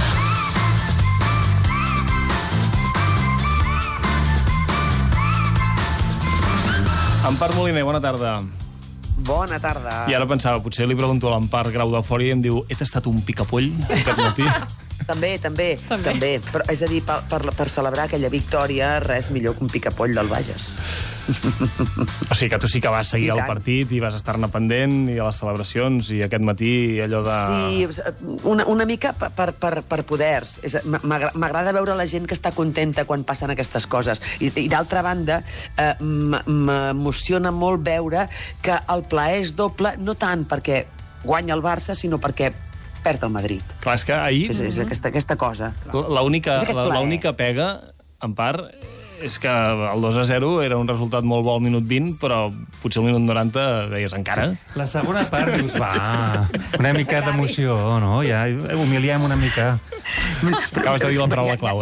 Empar Moliner, bona tarda. Bona tarda. I ara pensava, potser li pregunto a l'Empar Grau d'eufòria i em diu, he tastat un picapoll aquest matí? També. Però, és a dir, per celebrar aquella victòria, res millor que un picapoll del Bages. O sigui que tu sí que vas seguir el partit i vas estar-ne pendent i a les celebracions i aquest matí allò de... Sí, una mica per poders. M'agrada veure la gent que està contenta quan passen aquestes coses. I d'altra banda, m'emociona molt veure que el plaer és doble, no tant perquè guanya el Barça, sinó perquè perd el Madrid. Clar, és que ahir... És aquesta cosa. L'única pega, en part, és que el 2-0 era un resultat molt bo al minut 20, però potser al minut 90 deies encara. La segona part dius, una mica d'emoció, no? Ja humiliem una mica. Acabes de dir la paraula clau,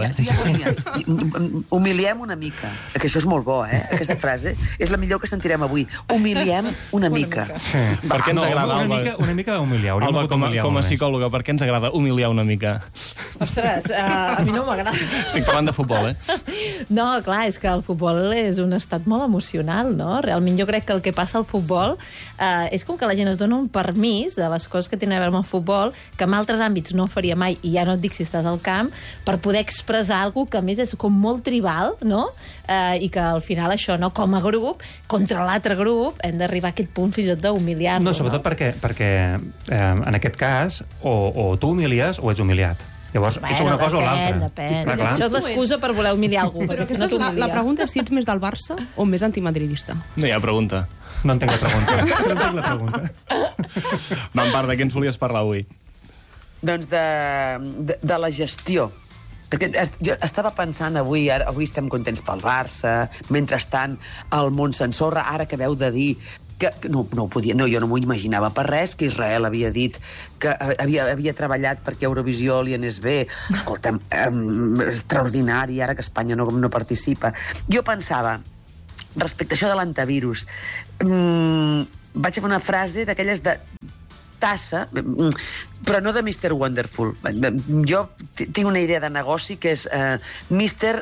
Humiliem una mica. Que això és molt bo, aquesta frase. És la millor que sentirem avui. Humiliem una mica. Sí. Per què ens agrada, Alba? Una mica humiliar. Alba, com a psicòloga, per què ens agrada humiliar una mica? Ostres, a mi no m'agrada. Estic parlant de futbol, No, clar, és que el futbol és un estat molt emocional, no? Realment jo crec que el que passa al futbol és com que la gent es dona un permís de les coses que tenen a veure amb el futbol que en altres àmbits no faria mai, i ja no et dic si estàs al camp, per poder expressar alguna que a més és com molt tribal, no? I que al final això, no? Com a grup, contra l'altre grup, hem d'arribar a aquest punt fins i tot d'humiliar-lo. No, sobretot perquè en aquest cas o tu humilies o ets humiliat. Llavors, és una cosa o l'altra. Depèn. Això és l'excusa per voler humiliar algú, perquè si no t'humilia. La pregunta és si ets més del Barça o més antimadridista. No hi ha pregunta. No entenc la pregunta. Va, en part, de què ens volies parlar avui? Doncs de la gestió. Perquè jo estava pensant avui estem contents pel Barça, mentrestant el món s'ensorra, ara que veu de dir no ho podia, jo no m'ho imaginava per res, que Israel havia dit que havia treballat perquè Eurovisió li anés bé. Escolta'm, extraordinari, ara que Espanya no participa. Jo pensava, respecte a això de l'antivirus, vaig fer una frase d'aquelles de tassa, però no de Mr. Wonderful. Jo tinc una idea de negoci que és Mr.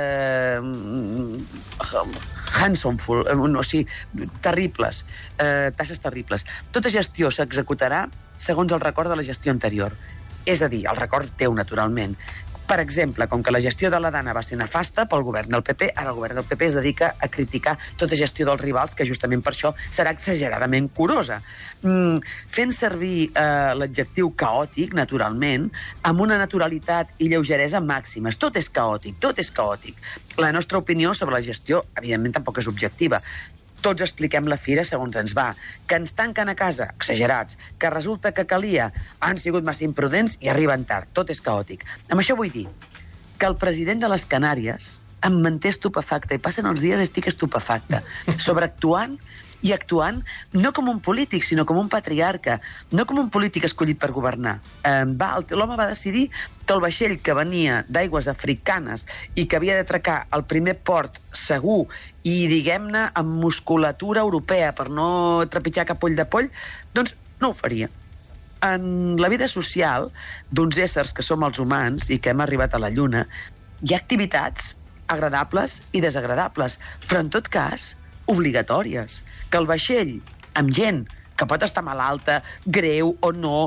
Handsomeful, o sigui, terribles, tasses terribles. Tota gestió s'executarà segons el record de la gestió anterior. És a dir, el record teu, naturalment. Per exemple, com que la gestió de la Dana va ser nefasta pel govern del PP, ara el govern del PP es dedica a criticar tota gestió dels rivals, que justament per això serà exageradament curosa. Fent servir l'adjectiu caòtic, naturalment, amb una naturalitat i lleugeresa màximes. Tot és caòtic, tot és caòtic. La nostra opinió sobre la gestió, evidentment, tampoc és objectiva. Tots expliquem la fira segons ens va. Que ens tanquen a casa, exagerats. Que resulta que calia, han sigut massa imprudents i arriben tard. Tot és caòtic. Amb això vull dir que el president de les Canàries em manté estupefacte, i passen els dies i estic estupefacte, sobreactuant i actuant no com un polític, sinó com un patriarca, no com un polític escollit per governar. L'home va decidir que el vaixell que venia d'aigües africanes i que havia d'atracar el primer port segur i, diguem-ne, amb musculatura europea per no trepitjar cap poll de poll, doncs no ho faria. En la vida social d'uns éssers que som els humans i que hem arribat a la Lluna, hi ha activitats agradables i desagradables, però en tot cas obligatòries. Que el vaixell amb gent que pot estar malalta, greu o no,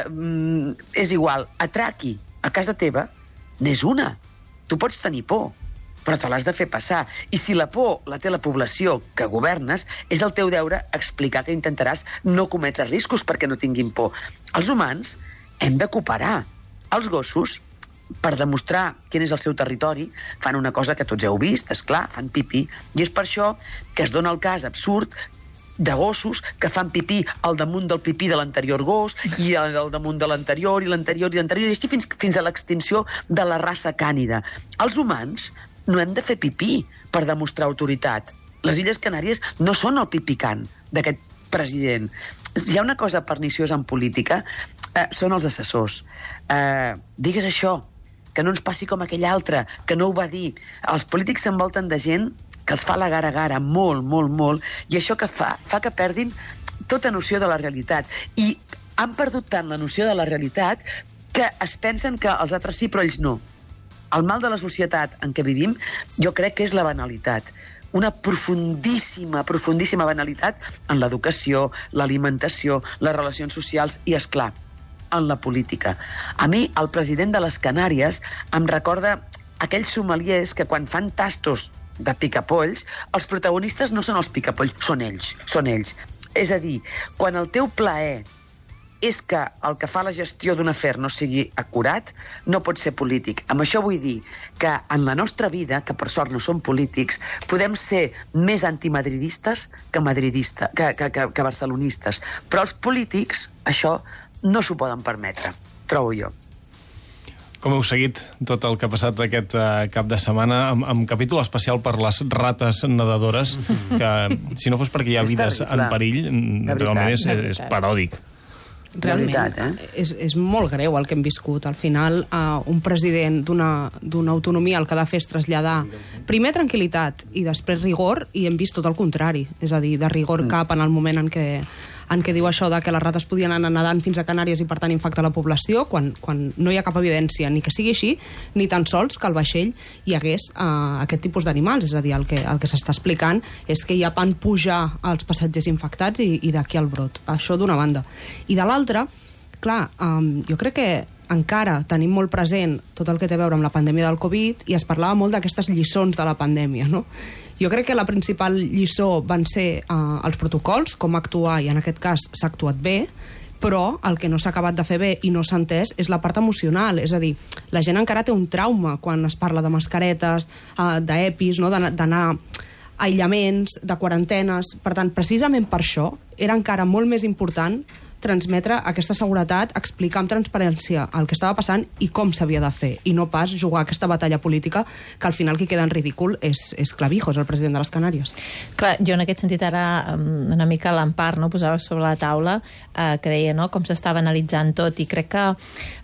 és igual, atraqui a casa teva, n'és una. Tu pots tenir por, però te l'has de fer passar. I si la por la té la població que governes, és el teu deure explicar que intentaràs no cometre riscos perquè no tinguin por. Els humans hem de cooperar. Els gossos, per demostrar quin és el seu territori, fan una cosa que tots heu vist, és clar, fan pipí. I és per això que es dona el cas absurd de gossos que fan pipí al damunt del pipí de l'anterior gos i al damunt de l'anterior i l'anterior i l'anterior, i així fins a l'extinció de la raça cànida. Els humans no hem de fer pipí per demostrar autoritat. Les Illes Canàries no són el pipicant d'aquest president. Si hi ha una cosa perniciosa en política, són els assessors. Digues això, que no ens passi com aquell altre, que no ho va dir. Els polítics s'envolten de gent que els fa la gara-gara molt, molt, molt, i això que fa que perdin tota noció de la realitat. I han perdut tant la noció de la realitat que es pensen que els altres sí, però ells no. El mal de la societat en què vivim, jo crec que és la banalitat. Una profundíssima, profundíssima banalitat en l'educació, l'alimentació, les relacions socials i, és clar, en la política. A mi, el president de les Canàries em recorda aquells sommeliers que quan fan tastos de picapolls, els protagonistes no són els picapolls, són ells. És a dir, quan el teu plaer és que el que fa la gestió d'un afer no sigui acurat, no pot ser polític. Amb això vull dir que en la nostra vida, que per sort no som polítics, podem ser més antimadridistes que barcelonistes. Però els polítics, això no s'ho poden permetre, trobo jo. Com heu seguit tot el que ha passat aquest cap de setmana amb capítol especial per les rates nedadores, que si no fos perquè hi ha vides en perill, realment és paròdic. Realment, és molt greu el que hem viscut. Al final, un president d'una autonomia el que ha de fer és traslladar primer tranquil·litat i després rigor, i hem vist tot el contrari. És a dir, de rigor cap en el moment en què diu això de que les rates podien anar nedant fins a Canàries i per tant infectar la població, quan no hi ha cap evidència ni que sigui així, ni tan sols que al vaixell hi hagués aquest tipus d'animals. És a dir, el que s'està explicant és que ja van pujar els passatgers infectats i d'aquí el brot. Això d'una banda. I de l'altra, clar, jo crec que encara tenim molt present tot el que té a veure amb la pandèmia del Covid i es parlava molt d'aquestes lliçons de la pandèmia, no? Jo crec que la principal lliçó van ser els protocols, com actuar, i en aquest cas s'ha actuat bé, però el que no s'ha acabat de fer bé i no s'ha entès és la part emocional. És a dir, la gent encara té un trauma quan es parla de mascaretes, d'EPIs, no? D'anar a aïllaments, de quarantenes. Per tant, precisament per això era encara molt més important transmetre aquesta seguretat, explicar amb transparència el que estava passant i com s'havia de fer, i no pas jugar aquesta batalla política que al final qui queda en ridícul és Clavijos, el president de les Canàries. Clar, jo en aquest sentit ara una mica l'Empar, no, posava sobre la taula que deia, no, com s'estava analitzant tot, i crec que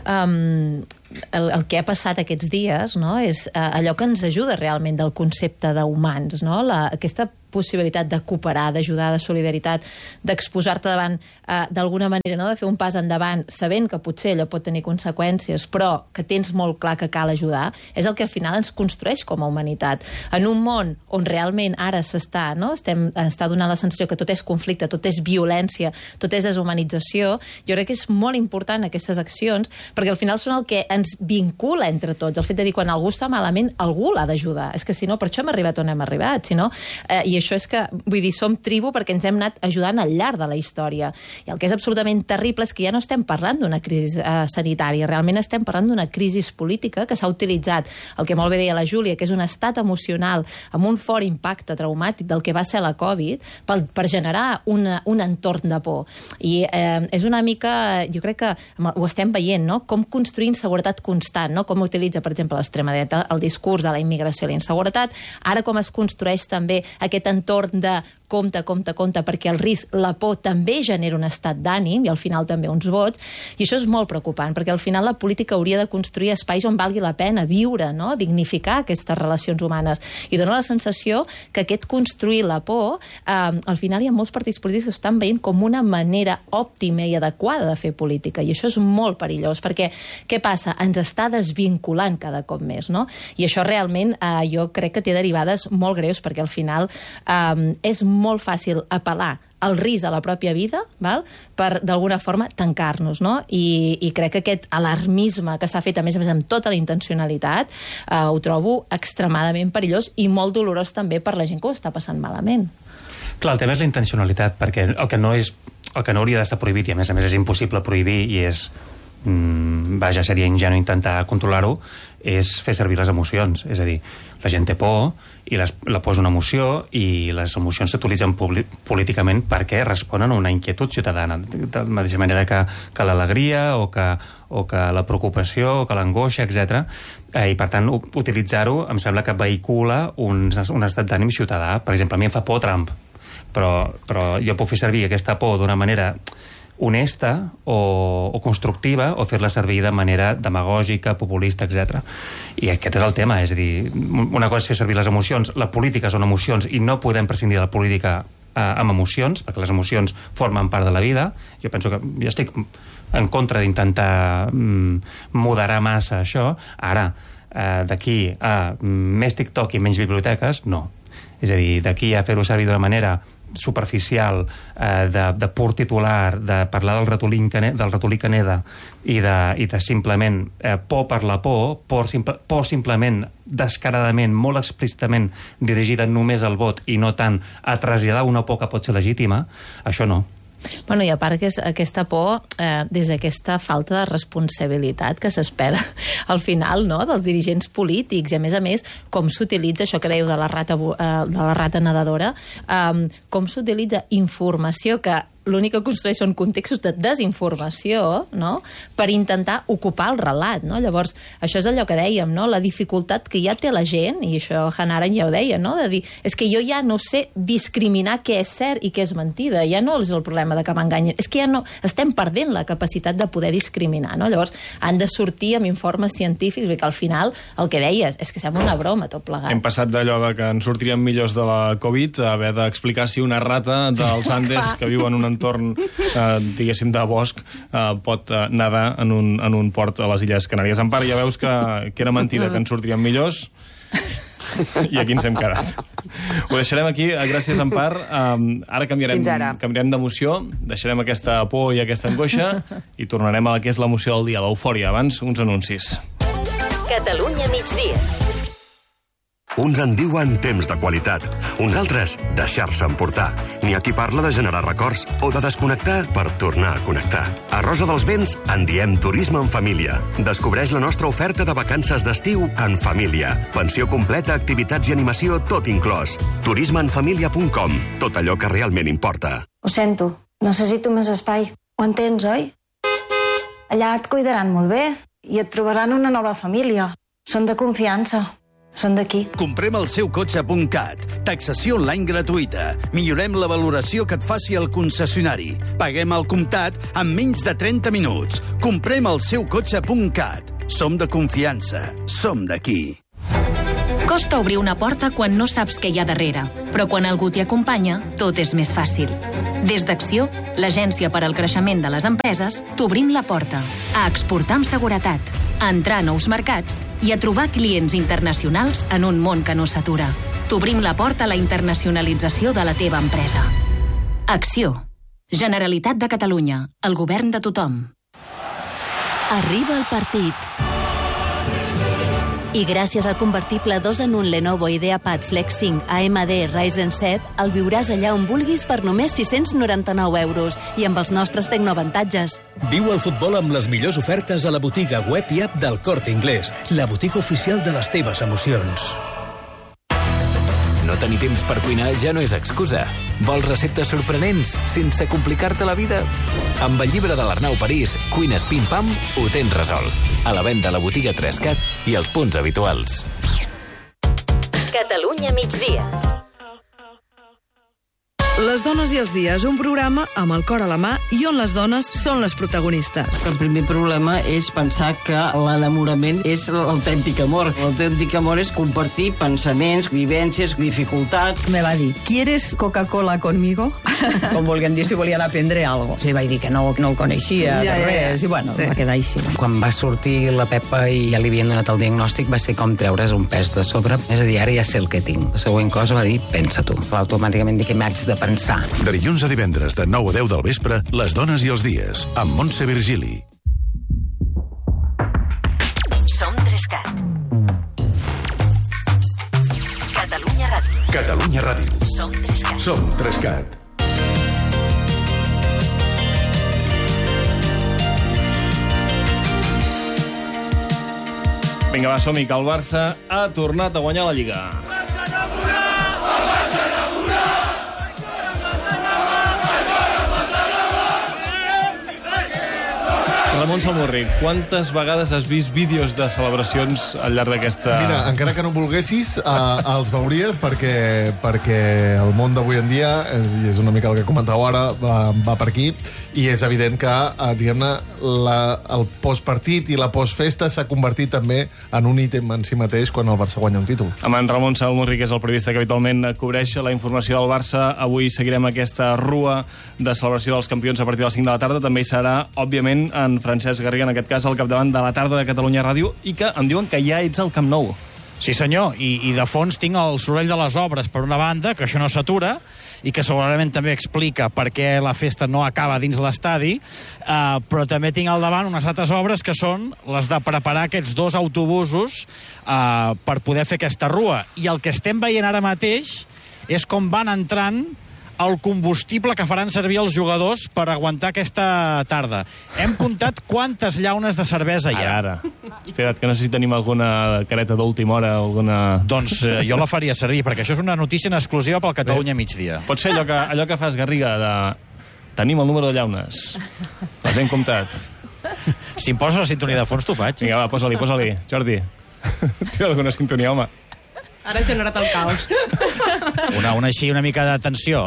el que ha passat aquests dies, no, és allò que ens ajuda realment del concepte d'humans, no? Aquesta possibilitat de cooperar, d'ajudar, de solidaritat, d'exposar-te davant d'alguna manera, no? De fer un pas endavant, sabent que potser allò pot tenir conseqüències, però que tens molt clar que cal ajudar, és el que al final ens construeix com a humanitat. En un món on realment ara s'està, no? Està donant la sensació que tot és conflicte, tot és violència, tot és deshumanització, jo crec que és molt important aquestes accions, perquè al final són el que ens vincula entre tots, el fet de dir quan algú està malament, algú l'ha d'ajudar. És que si no, per això hem arribat on hem arribat, si no, i això és que, vull dir, som tribu perquè ens hem anat ajudant al llarg de la història. I el que és absolutament terrible és que ja no estem parlant d'una crisi sanitària, realment estem parlant d'una crisi política que s'ha utilitzat, el que molt bé deia la Júlia, que és un estat emocional amb un fort impacte traumàtic del que va ser la Covid, per generar un entorn de por. I és una mica, jo crec que ho estem veient, no? Com construir inseguretat constant, no? Com utilitza, per exemple, l'extrema dreta el discurs de la immigració i la inseguretat, ara com es construeix també aquest entorn de compte, perquè el risc, la por també genera un estat d'ànim i al final també uns vots, i això és molt preocupant, perquè al final la política hauria de construir espais on valgui la pena viure, no? Dignificar aquestes relacions humanes, i dona la sensació que aquest construir la por, al final hi ha molts partits polítics que estan veient com una manera òptima i adequada de fer política, i això és molt perillós, perquè què passa? Ens està desvinculant cada cop més, no? I això realment jo crec que té derivades molt greus, perquè al final és molt fàcil apel·lar el risc a la pròpia vida, val? Per d'alguna forma tancar-nos, no? I crec que aquest alarmisme que s'ha fet, a més amb tota la intencionalitat, ho trobo extremadament perillós i molt dolorós també per la gent que ho està passant malament. Clar, el tema és la intencionalitat, perquè el que no hauria d'estar prohibit, i a més és impossible prohibir, i és vaja, seria ingenu intentar controlar-ho, és fer servir les emocions. És a dir, la gent té por i la por és una emoció, i les emocions s'utilitzen políticament perquè responen a una inquietud ciutadana, de la mateixa manera que l'alegria o que la preocupació o que l'angoixa, etc. I per tant utilitzar-ho em sembla que vehicula un estat d'ànim ciutadà. Per exemple, a mi em fa por Trump, però jo puc fer servir aquesta por d'una manera honesta o constructiva, o fer-la servir de manera demagògica, populista, etc. I aquest és el tema, és a dir, una cosa és fer servir les emocions, la política són emocions i no podem prescindir de la política amb emocions, perquè les emocions formen part de la vida. Jo penso que jo estic en contra d'intentar moderar massa això. Ara, d'aquí a més TikTok i menys biblioteques, no. És a dir, d'aquí a fer-ho servir d'una manera superficial, de pur titular, de parlar del ratolí Caneda i de simplement por per la por simplement descaradament, molt explícitament dirigida només al vot i no tant a traslladar una por que pot ser legítima, això no. Bueno, i a part que aquesta por, des d'aquesta falta de responsabilitat que s'espera al final, no?, dels dirigents polítics, i a més, com s'utilitza això que dèieu de la rata nedadora, com s'utilitza informació que l'únic que construeix són contextos de desinformació, no?, per intentar ocupar el relat, no? Llavors, això és allò que dèiem, no?, la dificultat que ja té la gent, i això Hannah Arendt ja ho deia, no?, de dir, és que jo ja no sé discriminar què és cert i què és mentida, ja no és el problema de que m'enganyen, és que ja no, estem perdent la capacitat de poder discriminar, no? Llavors, han de sortir amb informes científics, perquè al final, el que deies, és que sembla una broma tot plegat. Hem passat d'allò de que ens sortiríem millors de la Covid a haver d'explicar si una rata dels Andes que viu en un entorn, diguéssim, de bosc, pot nedar en un port a les Illes Canàries. Empar, ja veus que era mentida, que ens sortiríem millors, i aquí ens hem quedat. Ho deixarem aquí, gràcies, Empar. Ara canviarem d'emoció, deixarem aquesta por i aquesta angoixa i tornarem a la que és l'emoció del dia, l'eufòria. Abans, uns anuncis. Catalunya migdia. Uns en diuen temps de qualitat, uns altres deixar-se emportar. N'hi ha qui parla de generar records o de desconnectar per tornar a connectar. A Rosa dels Vents en diem turisme en família. Descobreix la nostra oferta de vacances d'estiu en família. Pensió completa, activitats i animació, tot inclòs. turismeenfamilia.com. Tot allò que realment importa. Ho sento, necessito més espai. Ho entens, oi? Allà et cuidaran molt bé i et trobaran una nova família. Són de confiança. Són d'aquí. Comprem el seu cotxe.cat. Taxació online gratuïta. Millorem la valoració que et faci el concessionari. Paguem al comptat en menys de 30 minuts. Comprem el seu cotxe.cat. Som de confiança. Som d'aquí. Costa obrir una porta quan no saps què hi ha darrere, però quan algú t'hi acompanya, tot és més fàcil. Des d'Acció, l'agència per al creixement de les empreses, t'obrim la porta a exportar amb seguretat, a entrar a nous mercats i a trobar clients internacionals en un món que no s'atura. T'obrim la porta a la internacionalització de la teva empresa. Acció. Generalitat de Catalunya. El govern de tothom. Arriba el partit. I gràcies al convertible 2 en 1 Lenovo IdeaPad Flex 5 AMD Ryzen 7 el viuràs allà on vulguis per només 699 euros i amb els nostres tecnoavantatges. Viu el futbol amb les millors ofertes a la botiga web i app del Corte Inglés, la botiga oficial de les teves emocions. No tenir temps per cuinar ja no és excusa. Vols receptes sorprenents sense complicar-te la vida? Amb el llibre de l'Arnau París, Cuines Pim Pam, ho tens resolt. A la venda a la botiga 3CAT i als punts habituals. Catalunya migdia. Les dones i els dies, un programa amb el cor a la mà i on les dones són les protagonistes. El primer problema és pensar que l'enamorament és l'autèntic amor. L'autèntic amor és compartir pensaments, vivències, dificultats. Me va dir, ¿quieres Coca-Cola conmigo? Com volguem dir, si volien aprendre algo. Sí, vaig dir que no el coneixia, de res, i bueno, va quedar així. Quan va sortir la Pepa i ja li havien donat el diagnòstic, va ser com treure's un pes de sobre. És a dir, ara ja sé el que tinc. La següent cosa va dir, pensa tu. Automàticament dic que m'haig de pensar. De dilluns a divendres, de 9 a 10 del vespre, Les dones i els dies, amb Montse Virgili. Som 3CAT. Catalunya Ràdio. Catalunya Ràdio. Som 3CAT. Som 3CAT. Vinga, va, som-hi, que el Barça ha tornat a guanyar la Lliga. Ramon Salmurri, quantes vegades has vist vídeos de celebracions al llarg d'aquesta... Mira, encara que no volguessis, els veuries perquè el món d'avui en dia, i és una mica el que comentàveu ara, va per aquí, i és evident que, diguem-ne, el postpartit i la postfesta s'ha convertit també en un ítem en si mateix quan el Barça guanya un títol. Amb en Ramon Salmurri, que és el periodista que habitualment cobreix la informació del Barça, avui seguirem aquesta rua de celebració dels campions a partir de les 5 de la tarda. També hi serà, òbviament, en Francesc Garriga, en aquest cas, al capdavant de la tarda de Catalunya Ràdio, i que em diuen que ja ets al Camp Nou. Sí, senyor, i de fons tinc el soroll de les obres, per una banda, que això no s'atura, i que segurament també explica per què la festa no acaba dins l'estadi, però també tinc al davant unes altres obres que són les de preparar aquests 2 autobusos per poder fer aquesta rua. I el que estem veient ara mateix és com van entrant el combustible que faran servir els jugadors per aguantar aquesta tarda. Hem comptat quantes llaunes de cervesa hi ha. Ara. Espera't, que no sé si tenim alguna careta d'última hora o alguna... Doncs jo la faria servir, perquè això és una notícia en exclusiva pel Catalunya Migdia. Pots fer allò que fas, Garriga, de... Tenim el número de llaunes. Les hem comptat. Si em poses la sintonia de fons, t'ho faig. Vinga, va, posa-li. Jordi, tira alguna sintonia, home. Ara he generat el caos. Una així, una mica de tensió.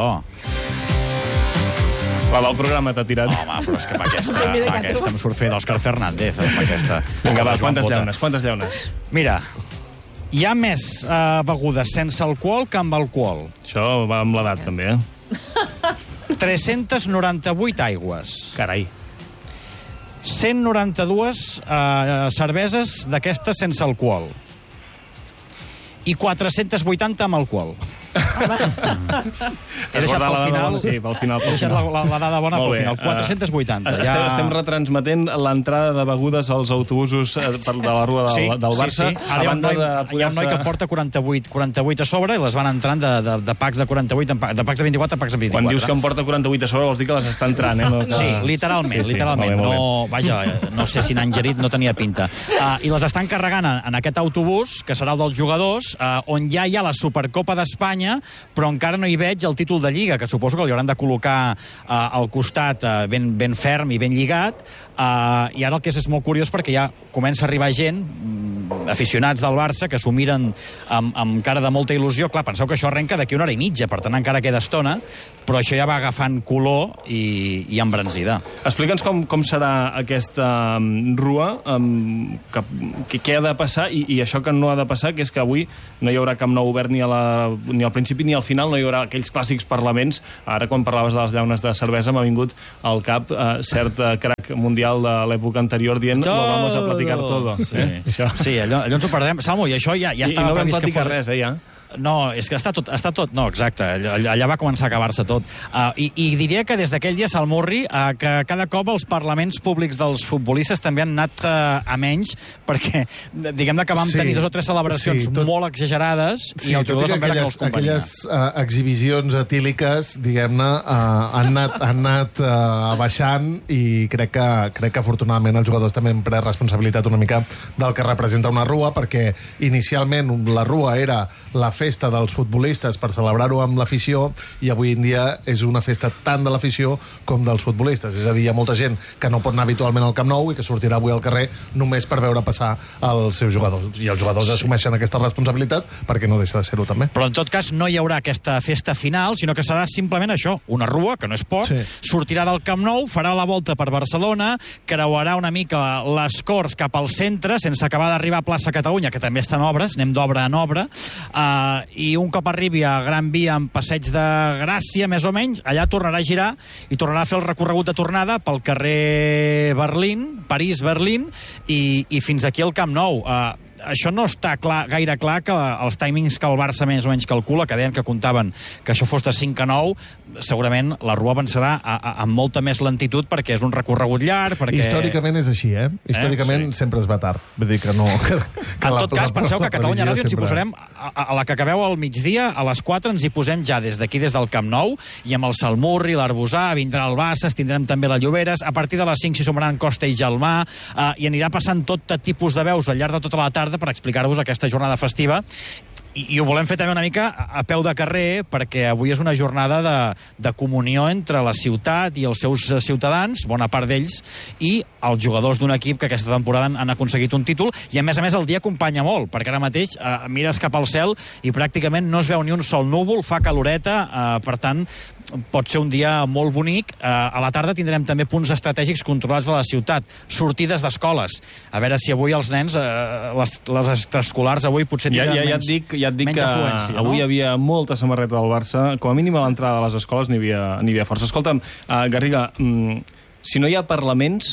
La del programa t'ha tirat. Home, però és que amb aquesta em surt fer d'Òscar Fernández. Vinga, va, quantes llaunes? Mira, hi ha més begudes sense alcohol que amb alcohol. Això va amb l'edat, també, 398 aigües. Carai. 192 cerveses d'aquestes sense alcohol. I 480 amb alcohol. He deixat pel final. Sí, pel final. He deixat la dada bona pel final. 480. Estem retransmetent l'entrada de begudes als autobusos de la rua del Barça. Sí. Ara hi ha un noi que porta 48 a sobre i les van entrant de packs de 48, de packs de 24 a packs de 24. Quan dius que en porta 48 a sobre vols dir que les està entrant, Sí, literalment. No sé si n'ha ingerit, no tenia pinta. I les estan carregant en aquest autobús, que serà el dels jugadors, on ja hi ha la Supercopa d'Espanya d'Espanya, però encara no hi veig el títol de Lliga, que suposo que li hauran de col·locar al costat ben ferm i ben lligat, i ara el que és molt curiós perquè ja comença a arribar gent, aficionats del Barça, que s'ho miren amb cara de molta il·lusió. Clar, penseu que això arrenca d'aquí una hora i mitja, per tant encara queda estona, però això ja va agafant color i embranzida. Explica'ns com serà aquesta rua, què ha de passar i això que no ha de passar, que és que avui no hi haurà Camp Nou obert ni al principi ni al final, no hi haurà aquells clàssics parlaments. Ara, quan parlaves de les llaunes de cervesa, m'ha vingut al cap cert crac mundial de l'època anterior dient lo vamos a platicar todo. Sí, allò ens ho perdrem. Salmo, i això ja estava previst que fos... I no vam platicar res, ja. No, és que està tot... No, exacte, allà va començar a acabar-se tot. I diria que des d'aquell dia Salmurri, que cada cop els parlaments públics dels futbolistes també han anat a menys, perquè diguem-ne que vam tenir 2 o 3 celebracions molt exagerades i els jugadors van veure que no els companyia. Aquelles exhibicions etíliques, diguem-ne, han anat baixant i crec que afortunadament els jugadors també han pres responsabilitat una mica del que representa una rua, perquè inicialment la rua era la festa dels futbolistes per celebrar-ho amb l'afició, i avui en dia és una festa tant de l'afició com dels futbolistes. És a dir, hi ha molta gent que no pot anar habitualment al Camp Nou i que sortirà avui al carrer només per veure passar els seus jugadors. I els jugadors assumeixen aquesta responsabilitat perquè no deixa de ser-ho també. Però en tot cas no hi haurà aquesta festa final, sinó que serà simplement això, una rua, que no és poc, sortirà del Camp Nou, farà la volta per Barcelona, creuarà una mica les Corts cap al centre, sense acabar d'arribar a Plaça Catalunya, que també està en obres, anem d'obra en obra, i un cop arribi a Gran Via en Passeig de Gràcia, més o menys, allà tornarà a girar i tornarà a fer el recorregut de tornada pel carrer París-Berlín i fins aquí al Camp Nou. Això no està gaire clar, que els timings que el Barça més o menys calcula, que deien que comptaven que això fos de 5 a 9, segurament la rua avançarà amb molta més lentitud perquè és un recorregut llarg, perquè... Històricament és així, Històricament sempre es va tard. Vull dir que no... En tot cas, penseu que a Catalunya Ràdio ens hi posarem, a la que acabeu al migdia, a les 4 ens hi posem ja des d'aquí, des del Camp Nou, i amb el Salmurri, l'Arbusà, vindrà el Bassas, tindrem també la Lloberes, a partir de les 5 s'hi sumaran Costa i Gelmà, i anirà passant tot tipus de veus al llarg de tota la tarda per explicar-vos aquesta jornada festiva. I ho volem fer també una mica a peu de carrer, perquè avui és una jornada de comunió entre la ciutat i els seus ciutadans, bona part d'ells, i els jugadors d'un equip que aquesta temporada han aconseguit un títol, i a més el dia acompanya molt, perquè ara mateix mires cap al cel i pràcticament no es veu ni un sol núvol, fa caloreta, per tant pot ser un dia molt bonic. A la tarda tindrem també punts estratègics controlats de la ciutat, sortides d'escoles, a veure si avui els nens, les extraescolars avui potser tindran ja et dic que avui hi havia molta samarreta del Barça, com a mínim a l'entrada de les escoles n'hi havia força. Escolta'm, Garriga, si no hi ha parlaments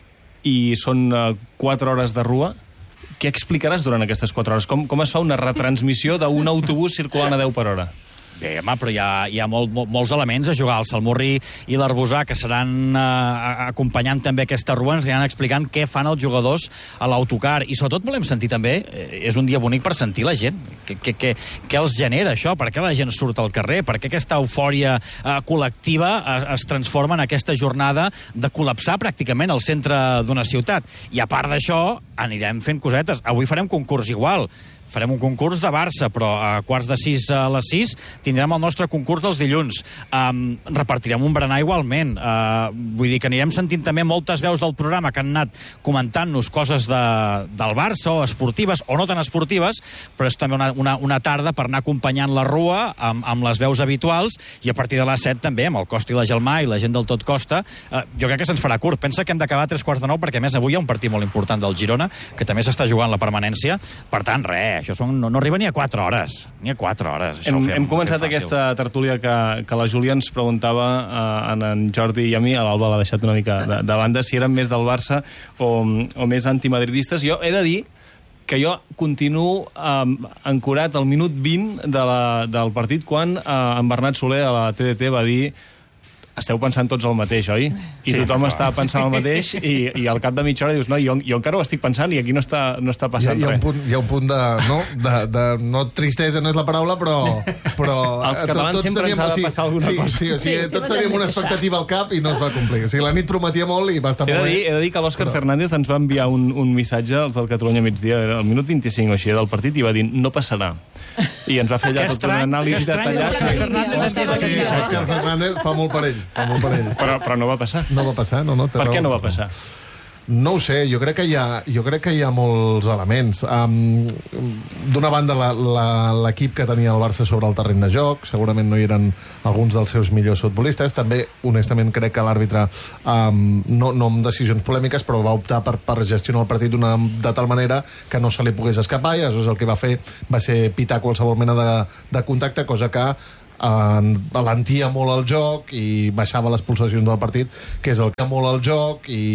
i són 4 hores de rua, què explicaràs durant aquestes 4 hores? Com es fa una retransmissió d'un autobús circulant a 10 per hora? Bé, home, però hi ha molts elements a jugar. El Salmurri i l'Arbusà, que seran acompanyant també aquesta rua, ens aniran explicant què fan els jugadors a l'autocar. I sobretot volem sentir també, és un dia bonic per sentir la gent. Què els genera això? Per què la gent surt al carrer? Per què aquesta eufòria col·lectiva es transforma en aquesta jornada de col·lapsar pràcticament el centre d'una ciutat? I a part d'això, anirem fent cosetes. Avui farem concurs igual. Farem un concurs de Barça, però a 5:45 a les 6 tindrem el nostre concurs dels dilluns. Repartirem un berenar igualment. Vull dir que anirem sentint també moltes veus del programa que han anat comentant-nos coses del Barça, o esportives, o no tan esportives, però és també una tarda per anar acompanyant la rua amb les veus habituals, i a partir de les 7 també, amb el Costa i la Gelmà i la gent del Tot Costa. Jo crec que se'ns farà curt. Pensa que hem d'acabar a 3:45, perquè a més avui hi ha un partit molt important del Girona, que també s'està jugant la permanència. Per tant, això no arriba ni a 4 hores. Ni a 4 hores. Hem començat aquesta tertúlia que la Júlia ens preguntava a en Jordi i a mi, a l'Alba l'ha deixat una mica de banda, si eren més del Barça o més antimadridistes. Jo he de dir que jo continuo ancorat al minut 20 del partit, quan en Bernat Soler a la TDT va dir esteu pensant tots el mateix, oi? I tothom està pensant el mateix i al cap de mitja hora dius, no, jo encara ho estic pensant i aquí no està passant res. Hi ha un punt de no tristesa, no és la paraula, però els catalans sempre ens ha de passar alguna cosa. Sí, tots teníem una expectativa al cap i no es va complir. O sigui, la nit prometia molt i va estar molt bé. He de dir que l'Òscar Fernández ens va enviar un missatge als del Catalunya migdia, al minut 25 o així del partit, i va dir, no passarà. I ens va fer allà tota una anàlisi detallada. Sí, Òscar Fernández fa molt per ell. Però no va passar. No va passar, no. Per què no va passar? No ho sé, jo crec que hi ha molts elements. D'una banda, l'equip que tenia el Barça sobre el terreny de joc, segurament no hi eren alguns dels seus millors futbolistes. També, honestament, crec que l'àrbitre, no amb decisions polèmiques, però va optar per gestionar el partit de tal manera que no se li pogués escapar, i aleshores el que va fer va ser pitar qualsevol mena de contacte, cosa que alentia molt el joc i baixava les pulsacions del partit, que és el que molt el joc, i